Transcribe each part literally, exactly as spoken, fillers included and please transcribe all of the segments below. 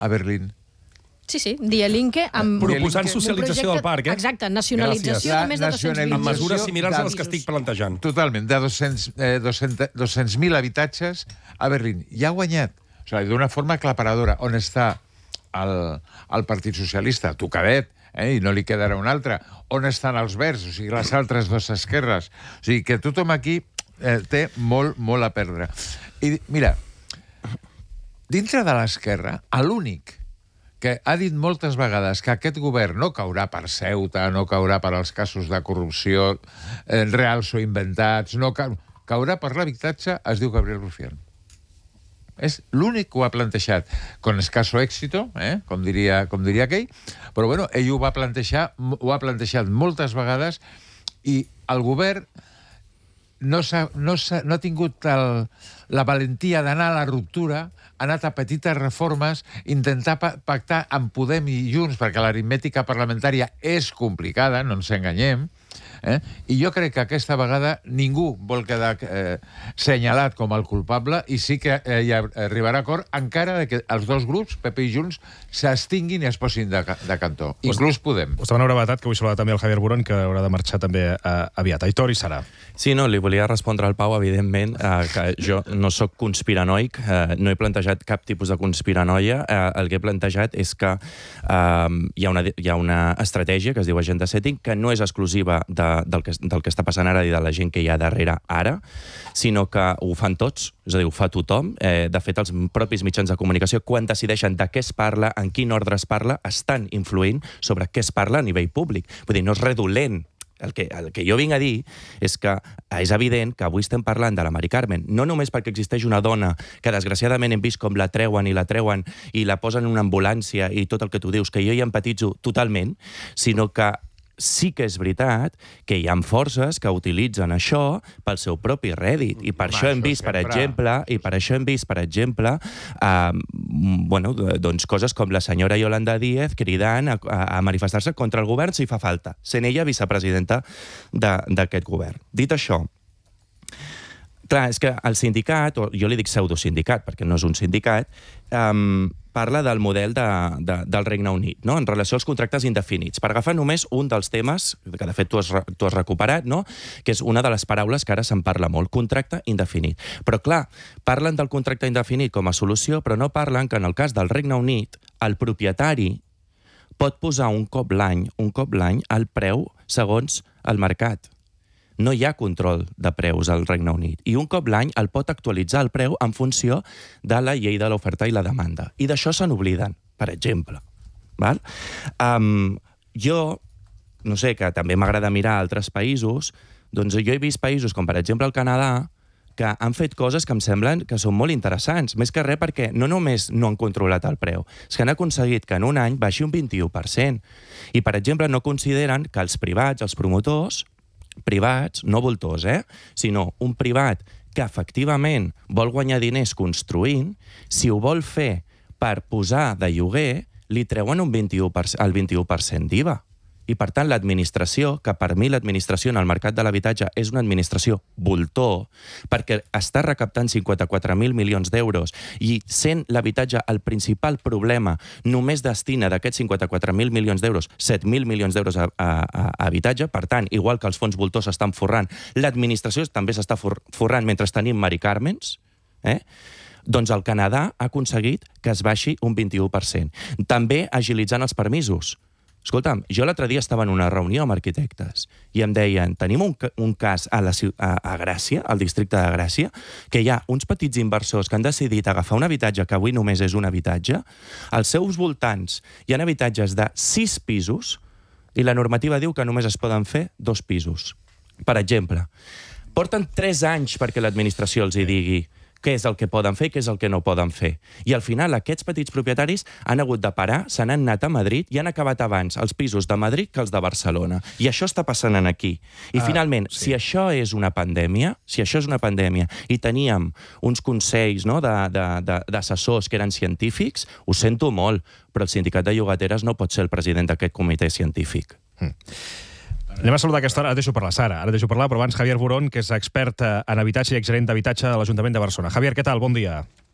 a Berlín. Sí, sí, Dielinque amb... Proposant socialització del parc, eh? Exacte, nacionalització de més de dos-cents mil. Amb mesures similars a les que estic plantejant. Totalment, de dos-cents mil habitatges a Berlín. I ha guanyat, o sigui, d'una forma aclaparadora. On està el, el Partit Socialista? Tocadet, eh? I no li quedarà un altre. On estan els verds? O sigui, les altres dues esquerres. O sigui, que tothom aquí eh, té molt, molt a perdre. I mira, dintre de l'esquerra, l'únic que ha dit moltes vegades que aquest govern no caurà per Ceuta, no caurà per als casos de corrupció eh, reals o inventats, no ca... caurà per l'habitatge, es diu Gabriel Rufián. És l'únic que ho ha plantejat, con escaso éxito, eh? com, diria, com diria aquell, però bueno, ell ho va plantejar, ho ha plantejat moltes vegades i el govern no, no, no ha tingut el, la valentia d'anar a la ruptura, ha anat a petites reformes, intentar pactar amb Podem i Junts, perquè l'aritmètica parlamentària és complicada, no ens enganyem, eh? I jo crec que aquesta vegada ningú vol quedar eh, senyalat com el culpable i sí que eh, hi arribarà a acord, encara que els dos grups, P P i Junts, s'extinguin i es posin de, de cantó. Inclús Podem. Us demano brevetat, que vull saludar també el Javier Burón, que haurà de marxar també eh, aviat. Aitor i Sara. Sí, no, li volia respondre al Pau, evidentment, eh, que jo no sóc conspiranoic, eh, no he plantejat cap tipus de conspiranoia. Eh, el que he plantejat és que eh, hi, ha una, hi ha una estratègia que es diu Agenda Setting, que no és exclusiva de, del, que, del que està passant ara i de la gent que hi ha darrere ara, sinó que ho fan tots, és a dir, ho fa tothom. Eh, de fet, els propis mitjans de comunicació, quan decideixen de què es parla, en quin ordre es parla, estan influint sobre què es parla a nivell públic. Vull dir, no és redolent. El que, el que jo vinc a dir és que és evident que avui estem parlant de la Mari Carmen, no només perquè existeix una dona que desgraciadament hem vist com la treuen i la treuen i la posen en una ambulància i tot el que tu dius, que jo hi empatitzo totalment, sinó que sí que és veritat que hi ha forces que utilitzen això pel seu propi rèdit. I per Home, això hem vist, per exemple, i per això hem vist, per exemple, eh, bueno, doncs coses com la senyora Yolanda Díez cridant a, a manifestar-se contra el govern si fa falta, sent ella vicepresidenta d'aquest govern. Dit això, clar, és que el sindicat, o jo li dic pseudosindicat, perquè no és un sindicat, um, parla del model de, de, del Regne Unit, no? En relació als contractes indefinits. Per agafar només un dels temes, que de fet tu has, tu has recuperat, no? Que és una de les paraules que ara se'n parla molt, contracte indefinit. Però clar, parlen del contracte indefinit com a solució, però no parlen que en el cas del Regne Unit, el propietari pot posar un cop l'any, un cop l'any, el preu segons el mercat. No hi ha control de preus al Regne Unit. I un cop l'any el pot actualitzar el preu en funció de la llei de l'oferta i la demanda. I d'això se n'obliden, per exemple. Val? Um, jo, no sé, que també m'agrada mirar altres països, doncs jo he vist països com, per exemple, el Canadà, que han fet coses que em semblen que són molt interessants. Més que res perquè no només no han controlat el preu, és que han aconseguit que en un any baixi un vint-i-u per cent. I, per exemple, no consideren que els privats, els promotors, privats, no voltors, eh? sinó un privat que efectivament vol guanyar diners construint, si ho vol fer per posar de lloguer, li treuen un vint-i-u per cent, el vint-i-u per cent d'I V A. I, per tant, l'administració, que per mi l'administració en el mercat de l'habitatge és una administració voltor, perquè està recaptant cinquanta-quatre mil milions d'euros i sent l'habitatge el principal problema, només destina d'aquests cinquanta-quatre mil milions d'euros set mil milions d'euros a, a, a habitatge. Per tant, igual que els fons voltors s'estan forrant, l'administració també s'està forrant mentre tenim Mari Carmens, eh? Doncs el Canadà ha aconseguit que es baixi un vint-i-u per cent. També agilitzant els permisos. Escolta'm, jo l'altre dia estava en una reunió amb arquitectes i em deien, tenim un, un cas a, la, a, a Gràcia, al districte de Gràcia, que hi ha uns petits inversors que han decidit agafar un habitatge que avui només és un habitatge, als seus voltants hi ha habitatges de sis pisos i la normativa diu que només es poden fer dos pisos. Per exemple, porten tres anys perquè l'administració els hi digui què és el que poden fer i què és el que no poden fer. I al final aquests petits propietaris han hagut de parar, se n'han anat a Madrid i han acabat abans els pisos de Madrid que els de Barcelona. I això està passant aquí. I uh, finalment, sí. si això és una pandèmia, si això és una pandèmia i teníem uns consells, no, d'assessors que eren científics, ho sento molt, però el sindicat de llogateres no pot ser el president d'aquest comitè científic. Mm. Anem a saludar aquesta hora, ara deixo parlar Sara, ara deixo parlar, però abans Javier Burón, que és expert en habitatge i exgerent d'habitatge de l'Ajuntament de Barcelona. Javier, què tal? Bon dia.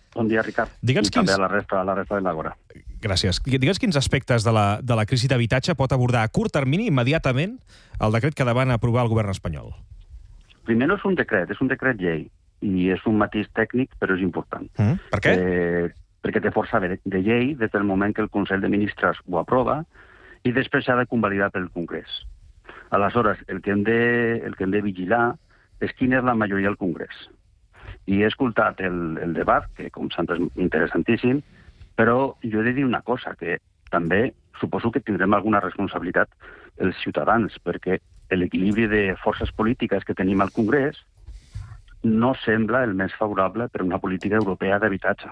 Bon dia, Ricard. Digue'ns I també quins- a la resta, a la resta de l'Àgora. Gràcies. Digues quins aspectes de la, de la crisi d'habitatge pot abordar a curt termini, immediatament, el decret que davant aprovar el govern espanyol. Primer no és un decret, és un decret llei. I és un matís tècnic, però és important. Mm, per què? Eh, perquè té força de, de llei des del moment que el Consell de Ministres ho aprova i després s'ha de convalidar pel Congrés. Aleshores, el que hem de, el que hem de vigilar és quina és la majoria del Congrés. I he escoltat el, el debat, que com sempre és interessantíssim, però jo he de dir una cosa, que també suposo que tindrem alguna responsabilitat els ciutadans, perquè l'equilibri de forces polítiques que tenim al Congrés no sembla el més favorable per una política europea d'habitatge.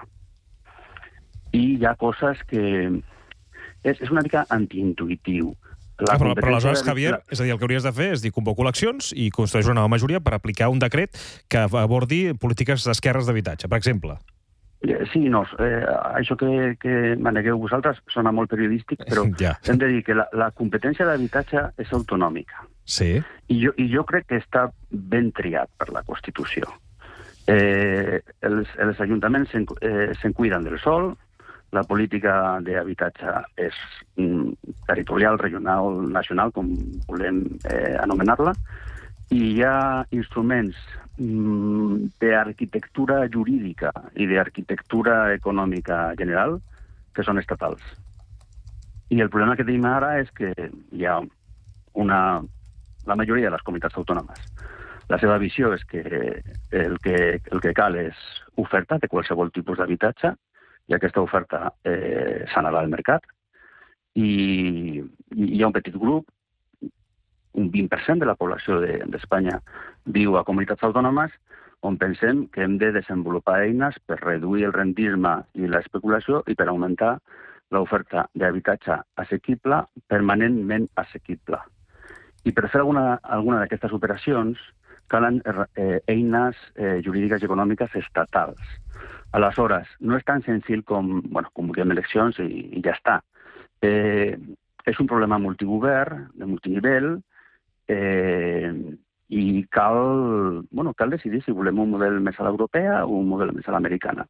I hi ha coses que... És, és una mica antiintuitiu. La Ah, però, però aleshores, competència Javier, de- és a dir, el que hauries de fer és dir, convoco eleccions i construeix una nova majoria per aplicar un decret que abordi polítiques d'esquerres d'habitatge, per exemple. Eh, Sí, no, eh, això que, que manegueu vosaltres sona molt periodístic, però Ja. hem de dir que la, la competència d'habitatge és autonòmica. Sí. I jo, I jo crec que està ben triat per la Constitució. Eh, els, els ajuntaments se'n eh, se'n cuiden del sol, la política d'habitatge és mm, territorial, regional, nacional, com volem eh, anomenar-la, i hi ha instruments mm, d'arquitectura jurídica i d'arquitectura econòmica general que són estatals. I el problema que tenim ara és que hi ha una... la majoria de les comunitats autònomes. La seva visió és que el que, el que cal és oferta de qualsevol tipus d'habitatge i aquesta oferta eh, s'anarà al mercat. I, I hi ha un petit grup, un vint per cent de la població de- d'Espanya viu a comunitats autònomes on pensem que hem de desenvolupar eines per reduir el rendisme i l'especulació i per augmentar l'oferta d'habitatge assequible, permanentment assequible. I per fer alguna, alguna d'aquestes operacions calen eh, eines eh, jurídiques i econòmiques estatals. Aleshores, no és tan senzill com, bueno, convoquem eleccions i, i ja està. Eh, és un problema multigovern, de multinivell, eh, i cal, bueno, cal decidir si volem un model més a l'europea o un model més a l'americana.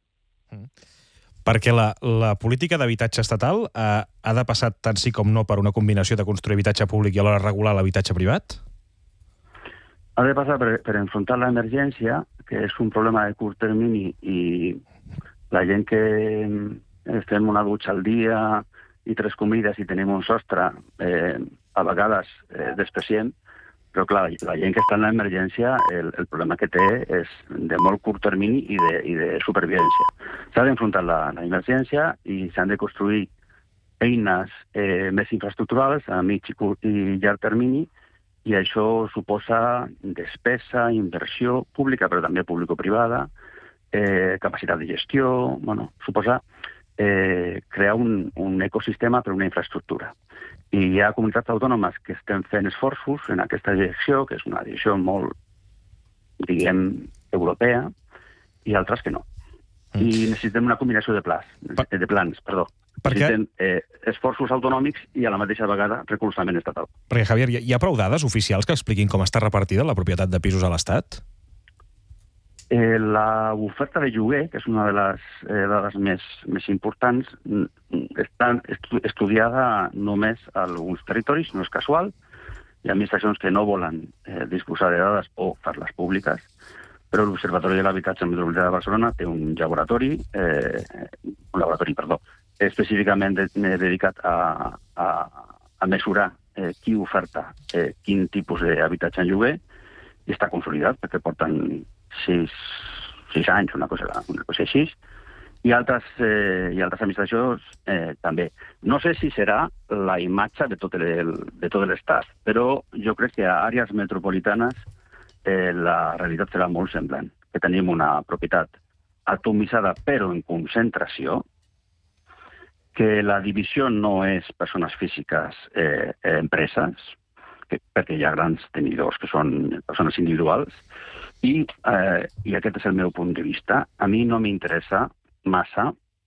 Perquè la, la política d'habitatge estatal eh, ha de passar tant sí com no per una combinació de construir habitatge públic i alhora regular l'habitatge privat? Ha de passar per, per enfrontar l'emergència, que és un problema de curt termini, i la gent que estem una dutxa al dia i tres comides i tenim un sostre, eh, a vegades eh, despreciem, però clar, la gent que està en l'emergència, el, el problema que té és de molt curt termini i de, i de supervivència. S'ha d'enfrontar la, la emergència i s'han de construir eines eh, més infraestructurals a mig i, curt, i llarg termini, i això suposa despesa, inversió pública, però també público-privada, eh, capacitat de gestió, bueno, suposa eh, crear un, un ecosistema per una infraestructura. I hi ha comunitats autònomes que estem fent esforços en aquesta direcció, que és una direcció molt, diguem, europea, i altres que no. Mm. I necessitem una combinació de plans, de plans, perdó. Perquè... Necessitem eh, esforços autonòmics i a la mateixa vegada recolzament estatal. Perquè, Javier, hi ha, hi ha prou dades oficials que expliquin com està repartida la propietat de pisos a l'Estat? Eh, la oferta de lloguer, que és una de les eh, dades més, més importants, està estu estudiada només a alguns territoris, no és casual. Hi ha administracions que no volen eh, disposar de dades o fer-les públiques, però l'Observatori de l'Habitatge Metropolità de Barcelona té un laboratori, eh, un laboratori, perdó, específicament de, dedicat a, a, a mesurar eh, qui oferta eh, quin tipus d'habitatge en lloguer, i està consolidat perquè porten sis, sis anys, una cosa, una cosa així, i altres, eh, i altres administracions eh, també. No sé si serà la imatge de tot el, de tot l'Estat, però jo crec que a àrees metropolitanes eh, la realitat serà molt semblant, que tenim una propietat atomitzada però en concentració, que la divisió no és persones físiques, eh, empreses, que, perquè hi ha grans tenidors que són persones individuals, i, eh, i aquest és el meu punt de vista. A mi no m'interessa massa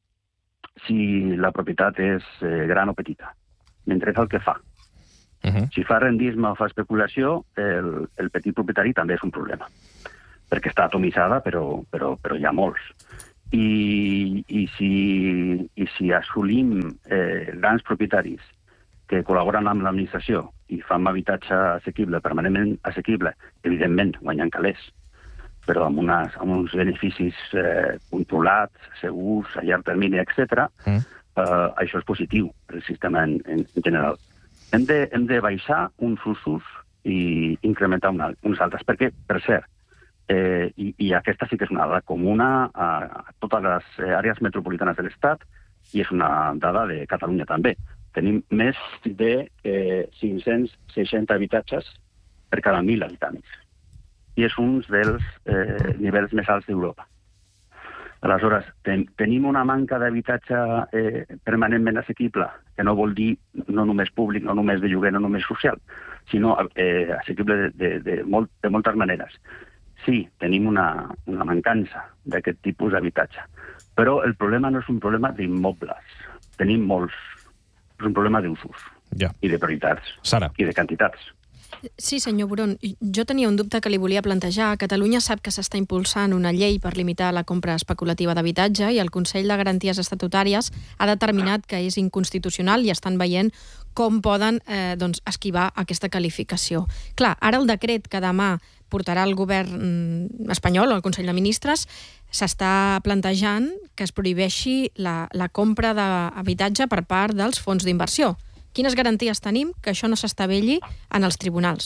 si la propietat és eh, gran o petita. M'interessa el que fa. Uh -huh. Si fa rendisme o fa especulació, el, el petit propietari també és un problema, perquè està atomitzada, però, però, però hi ha molts. i, i, si, i si assolim eh, grans propietaris que col·laboren amb l'administració i fan habitatge assequible, permanentment assequible, evidentment guanyant calés, però amb, unes, amb uns beneficis eh, controlats, segurs, a llarg termini, etcètera, mm. eh, això és positiu per al sistema en, en, en general. Hem de, hem de baixar uns usos i incrementar una, uns altres, perquè, per cert, eh, i, i aquesta sí que és una dada comuna a, a totes les àrees metropolitanes de l'Estat i és una dada de Catalunya també. Tenim més de eh, cinc-cents seixanta habitatges per cada mil habitants. I és un dels eh, nivells més alts d'Europa. Aleshores, ten, tenim una manca d'habitatge eh, permanentment assequible, que no vol dir no només públic, no només de lloguer, no només social, sinó eh, assequible de, de, de, molt, de moltes maneres. Sí, tenim una, una mancança d'aquest tipus d'habitatge. Però el problema no és un problema d'immobles. Tenim molts. És un problema d'usos ja. I de prioritats Sara. I de quantitats. Sí, senyor Buron, jo tenia un dubte que li volia plantejar. Catalunya sap que s'està impulsant una llei per limitar la compra especulativa d'habitatge i el Consell de Garanties Estatutàries ha determinat que és inconstitucional i estan veient com poden eh, doncs, esquivar aquesta qualificació. Clar, ara el decret que demà portarà el govern espanyol, el Consell de Ministres, s'està plantejant que es prohibeixi la, la compra d'habitatge per part dels fons d'inversió. Quines garanties tenim que això no s'estavelli en els tribunals?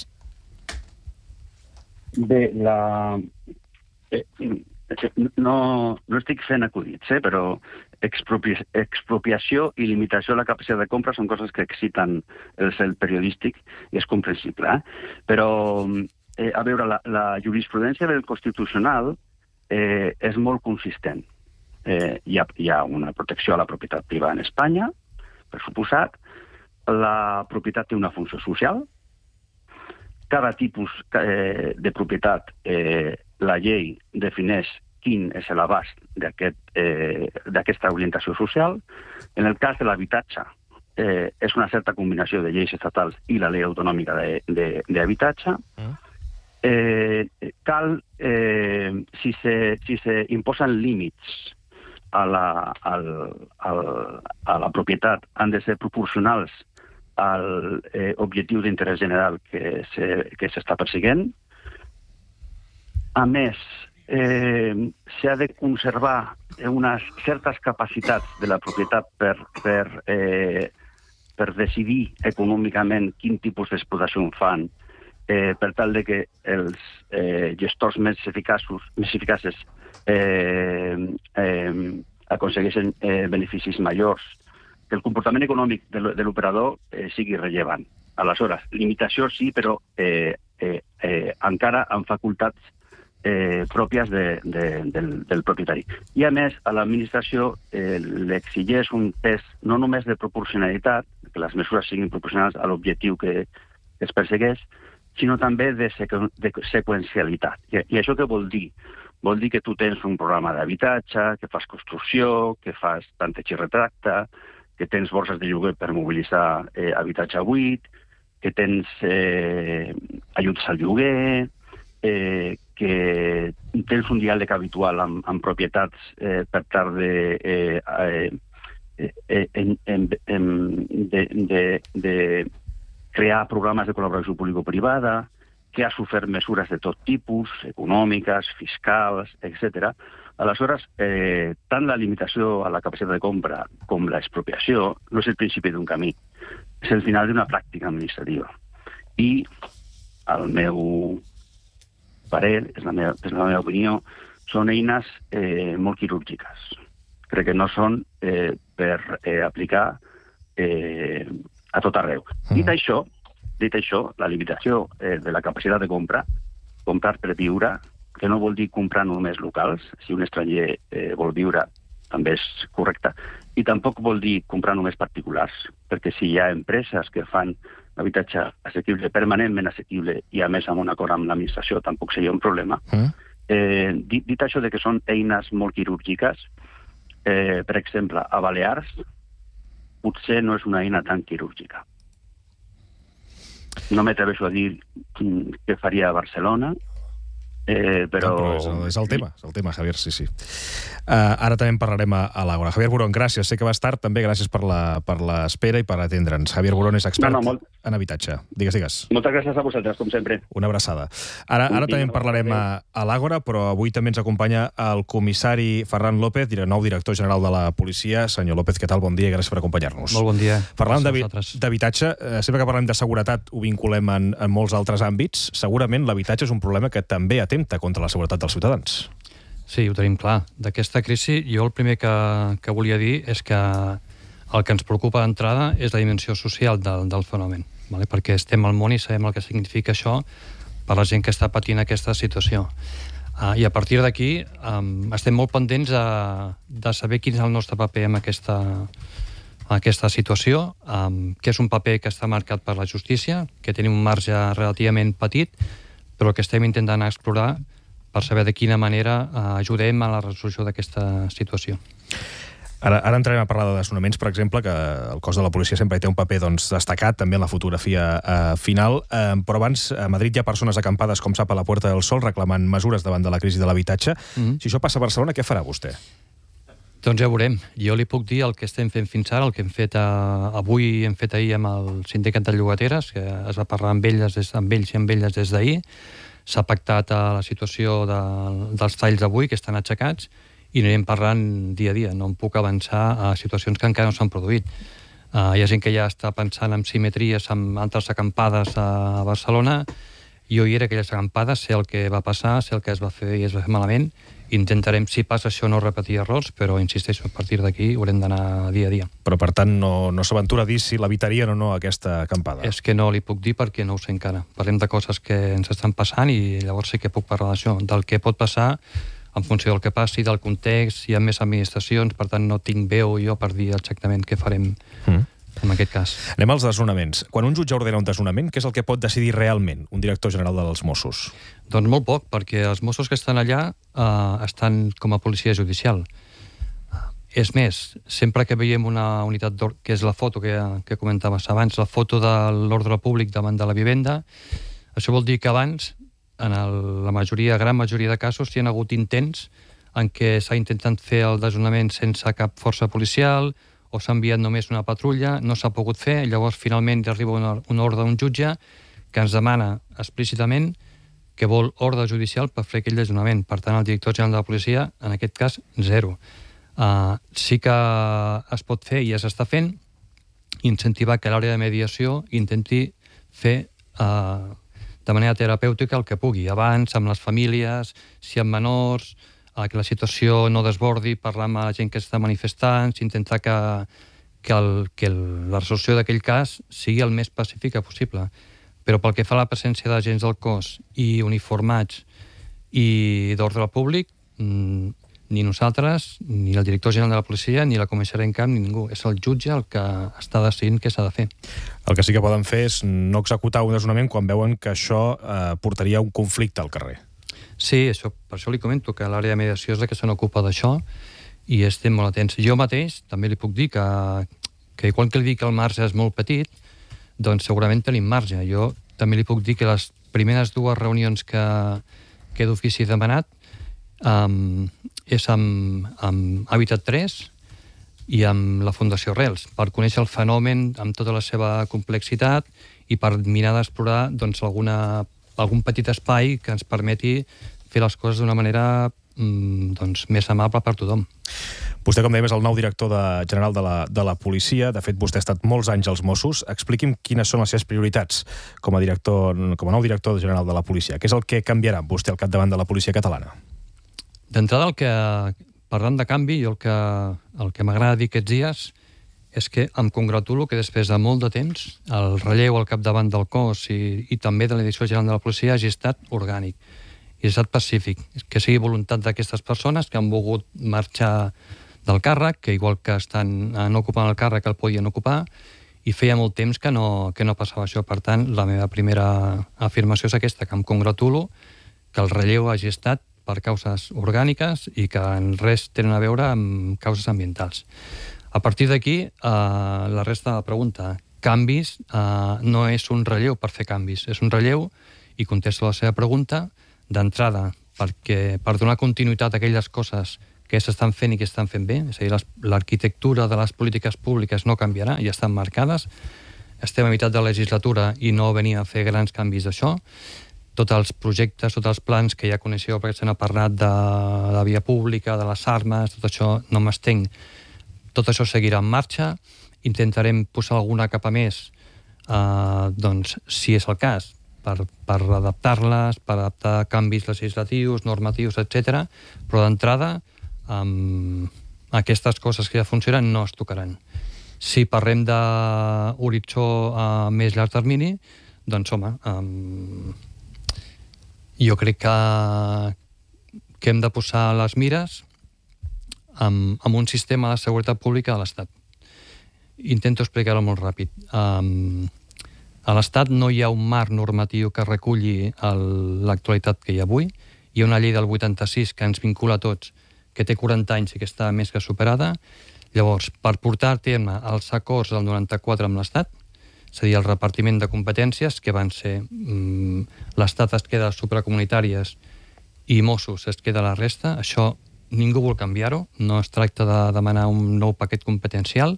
Bé, la... Eh, no, no estic fent acudits, eh, però expropia... expropiació i limitació a la capacitat de compra són coses que exciten el cel periodístic i és comprensible. Eh? Però, eh, a veure, la, la jurisprudència del Constitucional eh, és molt consistent. Eh, hi, ha, hi ha una protecció a la propietat privada en Espanya, per suposat. La propietat té una funció social. Cada tipus eh, de propietat, eh, la llei defineix quin és l'abast d'aquesta eh, orientació social. En el cas de l'habitatge, eh, és una certa combinació de lleis estatals i la llei autonòmica d'habitatge. Eh, cal, eh, si se, si se imposen límits a la, al, al, a la propietat, han de ser proporcionals al eh, objectiu d'interès general que s'està persiguent. A més, eh, s'ha de conservar unes certes capacitats de la propietat per, per, eh, per decidir econòmicament quin tipus d'explotació fan, eh, per tal de que els eh, gestors més eficaços, més eficaces eh, eh, aconsegueixen eh, beneficis majors, que el comportament econòmic de l'operador eh, sigui rellevant. Aleshores, limitació sí, però eh, eh, eh, encara amb facultats eh, pròpies de, de, del, del propietari. I a més, a l'administració eh, l'exigeix un test no només de proporcionalitat, que les mesures siguin proporcionals a l'objectiu que, que es persegueix, sinó també de, sequ de seqüencialitat. I, I això què vol dir? Vol dir que tu tens un programa d'habitatge, que fas construcció, que fas tanteig i retracte, que tens borses de lloguer per mobilitzar eh, habitatge buit, que tens eh, ajuts al lloguer, eh, que tens un diàleg habitual amb, amb propietats eh, per tal de, eh, eh, eh, en, en, en, de, de, de crear programes de col·laboració público-privada, que ha sofert mesures de tot tipus, econòmiques, fiscals, etcètera. Aleshores, eh, tant la limitació a la capacitat de compra com l'expropiació no és el principi d'un camí, és el final d'una pràctica administrativa. I, al meu parer, és la meva, és la meva opinió, són eines eh, molt quirúrgiques. Crec que no són eh, per eh, aplicar eh, a tot arreu. Mm. Dit això, dit això, la limitació eh, de la capacitat de compra, comprar per viure, que no vol dir comprar només locals, si un estranger eh, vol viure també és correcte, i tampoc vol dir comprar només particulars, perquè si hi ha empreses que fan habitatge assequible, permanentment assequible, i a més amb un acord amb l'administració tampoc seria un problema. Mm. Eh, dit, dit això de que són eines molt quirúrgiques, eh, per exemple, a Balears, potser no és una eina tan quirúrgica. No m'atreveixo a dir què faria a Barcelona, Eh, però... No, però és, és el tema, és el tema, Javier, sí, sí. Uh, ara també en parlarem a, a l'Àgora. Javier Burón, gràcies. Sé que vas tard, també gràcies per la per l'espera i per atendre'ns. Javier Burón és expert no, no, molt... en habitatge. Digues, digues. Moltes gràcies a vosaltres, com sempre. Una abraçada. Ara, ara també en parlarem a, a l'Àgora, però avui també ens acompanya el comissari Ferran López, nou director general de la policia. Senyor López, què tal? Bon dia i gràcies per acompanyar-nos. Molt bon dia. Parlant d'habitatge, sempre que parlem de seguretat ho vinculem en, en molts altres àmbits. Segurament l'habitatge és un problema que també atempta contra la seguretat dels ciutadans. Sí, ho tenim clar. D'aquesta crisi, jo el primer que, que volia dir és que el que ens preocupa d'entrada és la dimensió social del, del fenomen, vale? Perquè estem al món i sabem el que significa això per la gent que està patint aquesta situació. Uh, I a partir d'aquí um, estem molt pendents de, de saber quin és el nostre paper en aquesta, aquesta situació, um, que és un paper que està marcat per la justícia, que tenim un marge relativament petit, però que estem intentant explorar per saber de quina manera eh, ajudem a la resolució d'aquesta situació. Ara, ara entrarem a parlar de desnonaments, per exemple, que el cos de la policia sempre hi té un paper doncs, destacat, també en la fotografia eh, final, eh, però abans a Madrid hi ha persones acampades, com sap, a la Puerta del Sol, reclamant mesures davant de la crisi de l'habitatge. Mm-hmm. Si això passa a Barcelona, què farà vostè? Doncs ja veurem. Jo li puc dir el que estem fent fins ara, el que hem fet a... avui hem fet ahir amb el sindicat de llogateres, que es va parlar amb elles, des... amb ells i amb elles des d'ahir. S'ha pactat a la situació de... dels talls d'avui, que estan aixecats, i anirem parlant dia a dia. No em puc avançar a situacions que encara no s'han produït. Uh, hi ha gent que ja està pensant en simetries amb altres acampades a Barcelona. Jo hi era aquelles acampades, sé el que va passar, sé el que es va fer i es va fer malament. Intentarem, si passa això, no repetir errors, però, insisteixo, a partir d'aquí haurem d'anar dia a dia. Però, per tant, no, no s'aventura a dir si l'evitarien o no aquesta acampada? És que no li puc dir perquè no ho sé encara. Parlem de coses que ens estan passant i llavors sí que puc parlar d'això, del que pot passar en funció del que passi, del context, hi ha més administracions, per tant no tinc veu jo per dir exactament què farem mm. en aquest cas. Anem als desnonaments. Quan un jutge ordena un desnonament, què és el que pot decidir realment un director general dels Mossos? Doncs molt poc, perquè els Mossos que estan allà eh, estan com a policia judicial. És més, sempre que veiem una unitat d'ordre, que és la foto que, que comentaves abans, la foto de l'ordre públic davant de la vivenda, això vol dir que abans, en el, la majoria, gran majoria de casos, hi ha hagut intents en què s'ha intentat fer el desnonament sense cap força policial o s'ha enviat només una patrulla, no s'ha pogut fer, i llavors finalment hi arriba una, una ordre d'un jutge que ens demana explícitament que vol ordre judicial per fer aquell desnonament. Per tant, el director general de la policia, en aquest cas, zero. Uh, sí que es pot fer i ja s'està fent, incentivar que l'àrea de mediació intenti fer uh, de manera terapèutica el que pugui, abans, amb les famílies, si amb menors, uh, que la situació no desbordi, parlar amb la gent que està manifestant, intentar que, que, el, que el, la resolució d'aquell cas sigui el més pacífica possible. Però pel que fa a la presència d'agents del cos i uniformats i d'ordre públic, mmm, ni nosaltres, ni el director general de la policia, ni la comissària en camp, ni ningú. És el jutge el que està decidint què s'ha de fer. El que sí que poden fer és no executar un desnonament quan veuen que això eh, portaria un conflicte al carrer. Sí, això, per això li comento que l'àrea de mediació és la que se n'ocupa d'això i estem molt atents. Jo mateix també li puc dir que, que igual que li dic que el marge és molt petit, doncs segurament tenim marge. Jo també li puc dir que les primeres dues reunions que, que d'ofici he demanat um, és amb, amb Habitat tres i amb la Fundació Rels, per conèixer el fenomen amb tota la seva complexitat i per mirar d'explorar doncs, alguna, algun petit espai que ens permeti fer les coses d'una manera mm, doncs, més amable per tothom. Vostè, com dèiem, és el nou director de, general de la, de la policia. De fet, vostè ha estat molts anys als Mossos. Expliqui'm quines són les seves prioritats com a, director, com a nou director general de la policia. Què és el que canviarà vostè al capdavant de la policia catalana? D'entrada, el que, parlant de canvi, jo el que, el que m'agrada dir aquests dies és que em congratulo que després de molt de temps el relleu al capdavant del cos i, i també de la direcció general de la policia hagi estat orgànic i ha estat pacífic, que sigui voluntat d'aquestes persones que han volgut marxar del càrrec, que igual que estan no ocupant el càrrec el podien ocupar, i feia molt temps que no, que no passava això. Per tant, la meva primera afirmació és aquesta, que em congratulo que el relleu hagi estat per causes orgàniques i que en res tenen a veure amb causes ambientals. A partir d'aquí, eh, la resta de la pregunta, canvis, eh, no és un relleu per fer canvis, és un relleu, i contesto la seva pregunta, d'entrada, perquè per donar continuïtat a aquelles coses que s'estan fent i que estan fent bé, és a dir, l'arquitectura de les polítiques públiques no canviarà, ja estan marcades, estem a meitat de la legislatura i no venim a fer grans canvis d'això, tots els projectes, tots els plans que ja coneixeu, perquè se n'ha parlat de la via pública, de les armes, tot això no m'estenc, tot això seguirà en marxa, intentarem posar alguna capa més, eh, doncs, si és el cas, per, per adaptar-les, per adaptar canvis legislatius, normatius, etcètera, però d'entrada, amb aquestes coses que ja funcionen no es tocaran. Si parlem d'horitzó a més llarg termini, doncs, home, um, jo crec que, que hem de posar les mires amb, amb un sistema de seguretat pública de l'Estat. Intento explicar-ho molt ràpid. Um, a l'Estat no hi ha un marc normatiu que reculli l'actualitat que hi ha avui. Hi ha una llei del vuitanta-sis que ens vincula a tots, que té quaranta anys i que està més que superada. Llavors, per portar a terme els acords del noranta-quatre amb l'Estat, és a dir, el repartiment de competències, que van ser mmm, l'Estat es queda supracomunitàries i Mossos es queda la resta, això ningú vol canviar-ho, no es tracta de demanar un nou paquet competencial,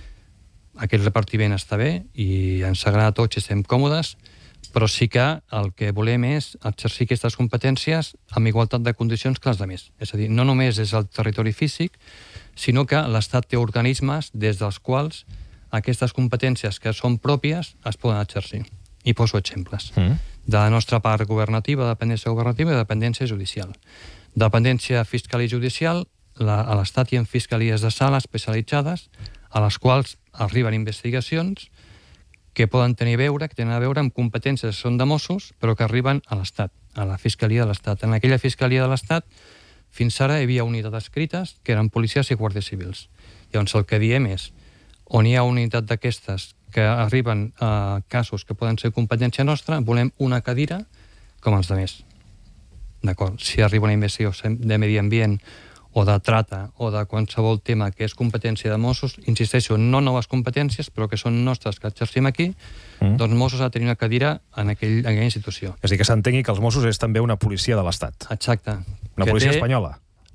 aquest repartiment està bé i ens agrada a tots i estem còmodes, però sí que el que volem és exercir aquestes competències amb igualtat de condicions que les altres. És a dir, no només és el territori físic, sinó que l'Estat té organismes des dels quals aquestes competències que són pròpies es poden exercir. I poso exemples. Mm. De la nostra part governativa, dependència governativa i dependència judicial. Dependència fiscal i judicial, la, a l'Estat hi ha fiscalies de sala especialitzades a les quals arriben investigacions que poden tenir a veure, que tenen a veure amb competències que són de Mossos, però que arriben a l'Estat, a la Fiscalia de l'Estat. En aquella Fiscalia de l'Estat, fins ara hi havia unitats escrites que eren policies i guàrdies civils. Llavors, el que diem és, on hi ha unitat d'aquestes que arriben a casos que poden ser competència nostra, volem una cadira com els altres. D'acord? Si arriba una investigació de medi ambient o de trata o de qualsevol tema que és competència de Mossos, insisteixo, no noves competències, però que són nostres que exercim aquí, mm. doncs Mossos ha de tenir una cadira en, aquell, en aquella institució. És a dir, que s'entengui que els Mossos és també una policia de l'Estat. Exacte. Una que policia té, espanyola.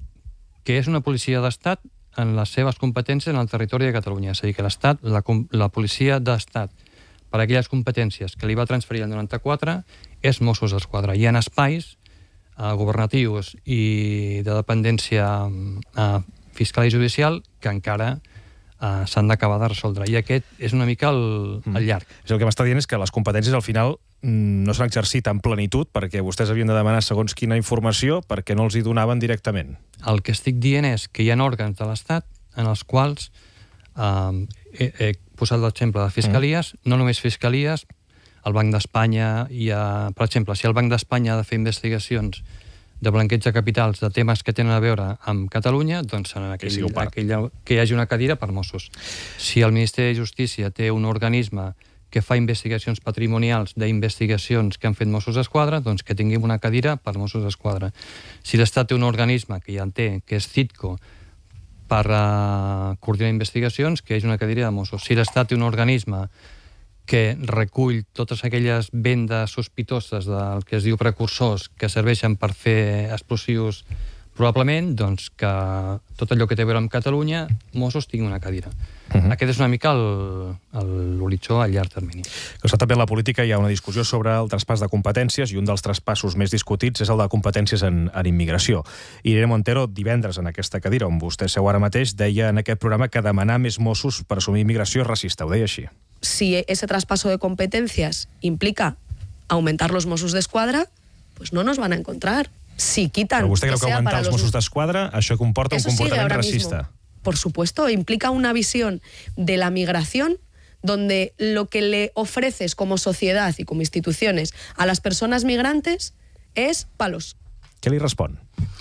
Que és una policia d'Estat en les seves competències en el territori de Catalunya. És a dir, que l'Estat, la, la policia d'Estat, per aquelles competències que li va transferir el noranta-quatre, és Mossos d'Esquadra. Hi ha espais Uh, governatius i de dependència uh, fiscal i judicial que encara uh, s'han d'acabar de resoldre. I aquest és una mica el, el llarg. Mm. El que m'està dient és que les competències al final mm, no s'han exercit en plenitud perquè vostès havien de demanar segons quina informació perquè no els hi donaven directament. El que estic dient és que hi ha òrgans de l'Estat en els quals uh, he, he posat l'exemple de fiscalies, mm. no només fiscalies, el Banc d'Espanya, hi ha, per exemple, si el Banc d'Espanya ha de fer investigacions de blanqueig de capitals de temes que tenen a veure amb Catalunya, doncs en aquell, sí, aquella, que hi hagi una cadira per Mossos. Si el Ministeri de Justícia té un organisme que fa investigacions patrimonials d'investigacions que han fet Mossos d'Esquadra, doncs que tinguin una cadira per Mossos d'Esquadra. Si l'Estat té un organisme que ja en té, que és Citco, per uh, coordinar investigacions, que hi hagi una cadira de Mossos. Si l'Estat té un organisme que recull totes aquelles vendes sospitoses del que es diu precursors que serveixen per fer explosius probablement, doncs que tot allò que té a veure amb Catalunya, Mossos tingui una cadira. Uh-huh. Aquest és una mica l'horitzó a llarg termini. Que també en la política hi ha una discussió sobre el traspàs de competències i un dels traspassos més discutits és el de competències en, en immigració. Irene Montero, divendres en aquesta cadira on vostè seu ara mateix, deia en aquest programa que demanar més Mossos per assumir immigració és racista. Ho deia així. Si ese traspaso de competencias implica aumentar los Mossos d'Esquadra, pues no nos van a encontrar. Si quitan... Pero usted creu que, que aumentar los Mossos d'Esquadra, això comporta Eso un comportament racista. Mismo. Por supuesto, implica una visión de la migración donde lo que le ofreces como sociedad y como instituciones a las personas migrantes es palos. Què li respon?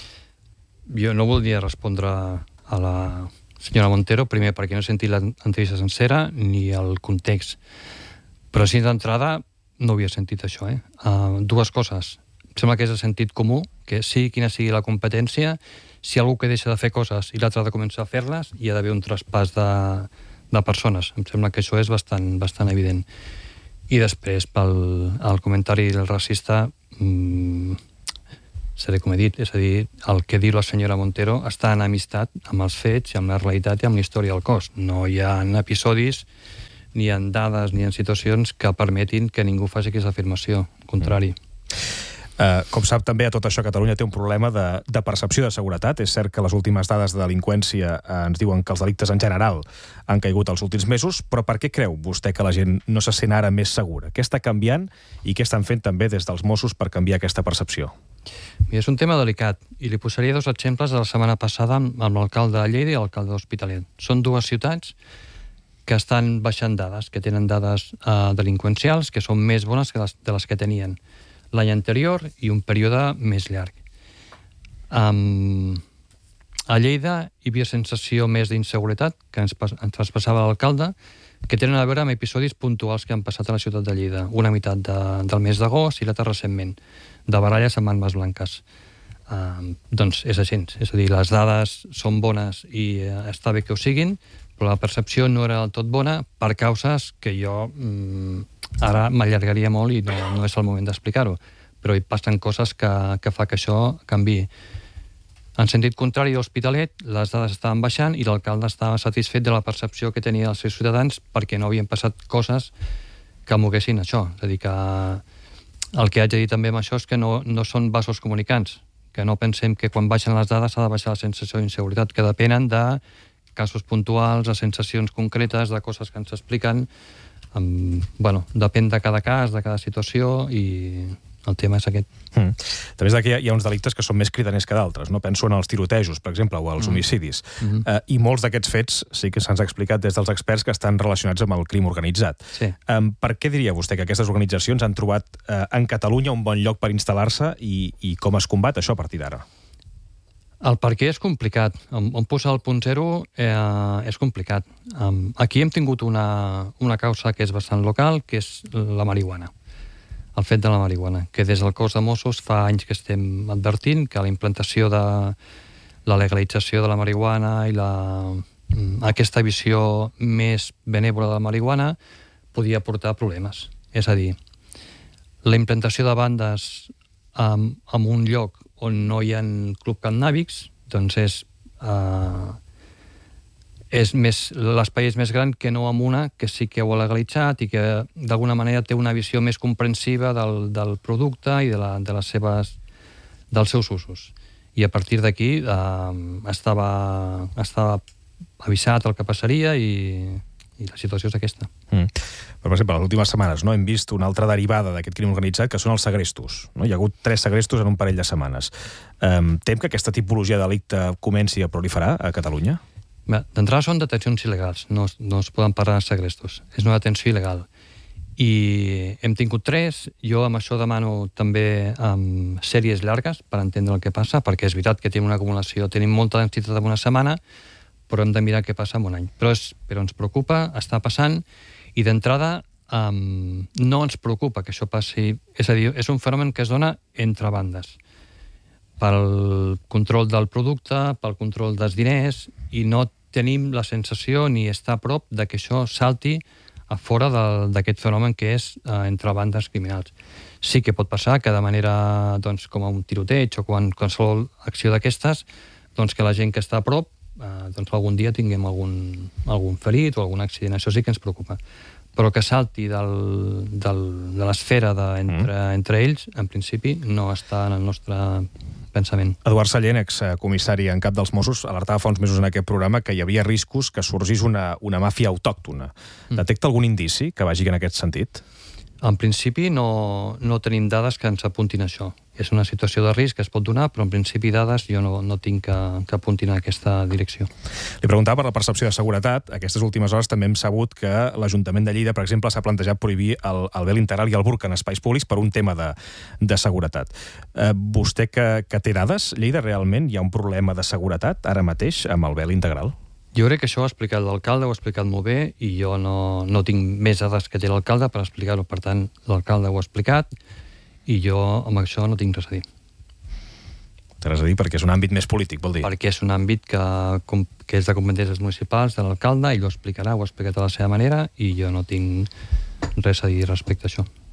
Jo no voldria respondre a la senyora Montero, primer perquè no he sentit l'entrevista sencera ni el context. Però si d'entrada no havia sentit això. Eh? Uh, dues coses. Em sembla que és el sentit comú, que sigui quina sigui la competència, si algú que deixa de fer coses i l'altre ha de començar a fer-les, hi ha d'haver un traspàs de, de persones. Em sembla que això és bastant, bastant evident. I després, pel el comentari del racista, mmm, seré com he dit, és a dir, el que diu la senyora Montero està en amistat amb els fets i amb la realitat i amb la història del cos. No hi ha episodis, ni en dades, ni en situacions que permetin que ningú faci aquesta afirmació. Al contrari. Uh, com sap, també a tot això Catalunya té un problema de, de percepció de seguretat. És cert que les últimes dades de delinqüència uh, ens diuen que els delictes en general han caigut els últims mesos, però per què creu vostè que la gent no se sent ara més segura? Què està canviant i què estan fent també des dels Mossos per canviar aquesta percepció? Mira, és un tema delicat i li posaria dos exemples de la setmana passada amb, amb l'alcalde de Lleida i l'alcalde de l'Hospitalet. Són dues ciutats que estan baixant dades, que tenen dades uh, delinqüencials que són més bones que les, de les que tenien l'any anterior i un període més llarg. Um, a Lleida hi havia sensació més d'inseguretat, que ens, ens traspassava l'alcalde, que tenen a veure amb episodis puntuals que han passat a la ciutat de Lleida, una meitat de, del mes d'agost i l'altra recentment, de baralles amb armes blanques. Um, doncs és així, és a dir, les dades són bones i uh, està bé que ho siguin, però la percepció no era del tot bona per causes que jo mm, ara m'allargaria molt i no, no és el moment d'explicar-ho, però hi passen coses que, que fa que això canviï. En sentit contrari a l'Hospitalet, les dades estaven baixant i l'alcalde estava satisfet de la percepció que tenia els seus ciutadans perquè no havien passat coses que moguessin això. És a dir, que el que haig de dir també amb això és que no, no són vasos comunicants, que no pensem que quan baixen les dades s'ha de baixar la sensació d'inseguretat, que depenen de casos puntuals, de sensacions concretes, de coses que ens expliquen. Um, bueno, depèn de cada cas, de cada situació, i el tema és aquest. Mm. També és que hi ha uns delictes que són més cridaners que d'altres, no? Penso en els tirotejos, per exemple, o als mm. homicidis. Mm-hmm. uh, I molts d'aquests fets sí que se'ns ha explicat des dels experts que estan relacionats amb el crim organitzat. Sí. Um, per què diria vostè que aquestes organitzacions han trobat uh, en Catalunya un bon lloc per instal·lar-se i, i com es combat això a partir d'ara? El per què és complicat. On, on posar el punt zero eh, és complicat. Um, aquí hem tingut una, una causa que és bastant local, que és la marihuana. El fet de la marihuana, que des del cos de Mossos fa anys que estem advertint que la implantació de la legalització de la marihuana i la, aquesta visió més benèvola de la marihuana podia portar problemes. És a dir, la implantació de bandes um, en un lloc on no hi ha club cannàbics, doncs és, uh, és més, l'espai és més gran que no amb una que sí que ho ha legalitzat i que d'alguna manera té una visió més comprensiva del, del producte i de, la, de les seves, dels seus usos. I a partir d'aquí uh, estava, estava avisat el que passaria i, i la situació és aquesta. Mm. Però, per exemple, les últimes setmanes no, hem vist una altra derivada d'aquest crim organitzat, que són els segrestos. No? Hi ha hagut tres segrestos en un parell de setmanes. Um, tem que aquesta tipologia de delicte comenci a proliferar a Catalunya? D'entrada són detencions il·legals, no, no es poden parlar de segrestos. És una detenció il·legal. I hem tingut tres. Jo amb això demano també um, sèries llargues per entendre el que passa, perquè és veritat que tenim una acumulació, tenim molta densitat en una setmana, però hem de mirar què passa en un any. Però, és, però ens preocupa, està passant, i d'entrada um, no ens preocupa que això passi. És a dir, és un fenomen que es dona entre bandes, pel control del producte, pel control dels diners, i no tenim la sensació ni estar a prop de que això salti a fora d'aquest fenomen que és uh, entre bandes criminals. Sí que pot passar que de manera, doncs, com un tiroteig o quan qualsevol acció d'aquestes, doncs que la gent que està a prop Uh, doncs algun dia tinguem algun, algun ferit o algun accident. Això sí que ens preocupa. Però que salti del, del, de l'esfera de, entre, mm. entre ells, en principi, no està en el nostre pensament. Eduard Sallent, excomissari en cap dels Mossos, alertava fa uns mesos en aquest programa que hi havia riscos que sorgís una, una màfia autòctona. Mm. Detecta algun indici que vagi en aquest sentit? En principi no, no tenim dades que ens apuntin a això. És una situació de risc que es pot donar, però en principi dades jo no, no tinc que, que apuntin a aquesta direcció. Li preguntava per la percepció de seguretat. Aquestes últimes hores també hem sabut que l'Ajuntament de Lleida, per exemple, s'ha plantejat prohibir el, el vel integral i el burca en espais públics per un tema de, de seguretat. Eh, vostè que, que té dades, Lleida realment hi ha un problema de seguretat ara mateix amb el vel integral? Jo crec que això ho ha explicat l'alcalde, ho ha explicat molt bé, i jo no, no tinc més dades que té l'alcalde per explicar-ho. Per tant, l'alcalde ho ha explicat, i jo amb això no tinc res a dir. Res a dir perquè és un àmbit més polític, vol dir? Perquè és un àmbit que, que és de competències municipals, de l'alcalde, ell ho explicarà, ho ha explicat a la seva manera, i jo no tinc res a dir respecte a això.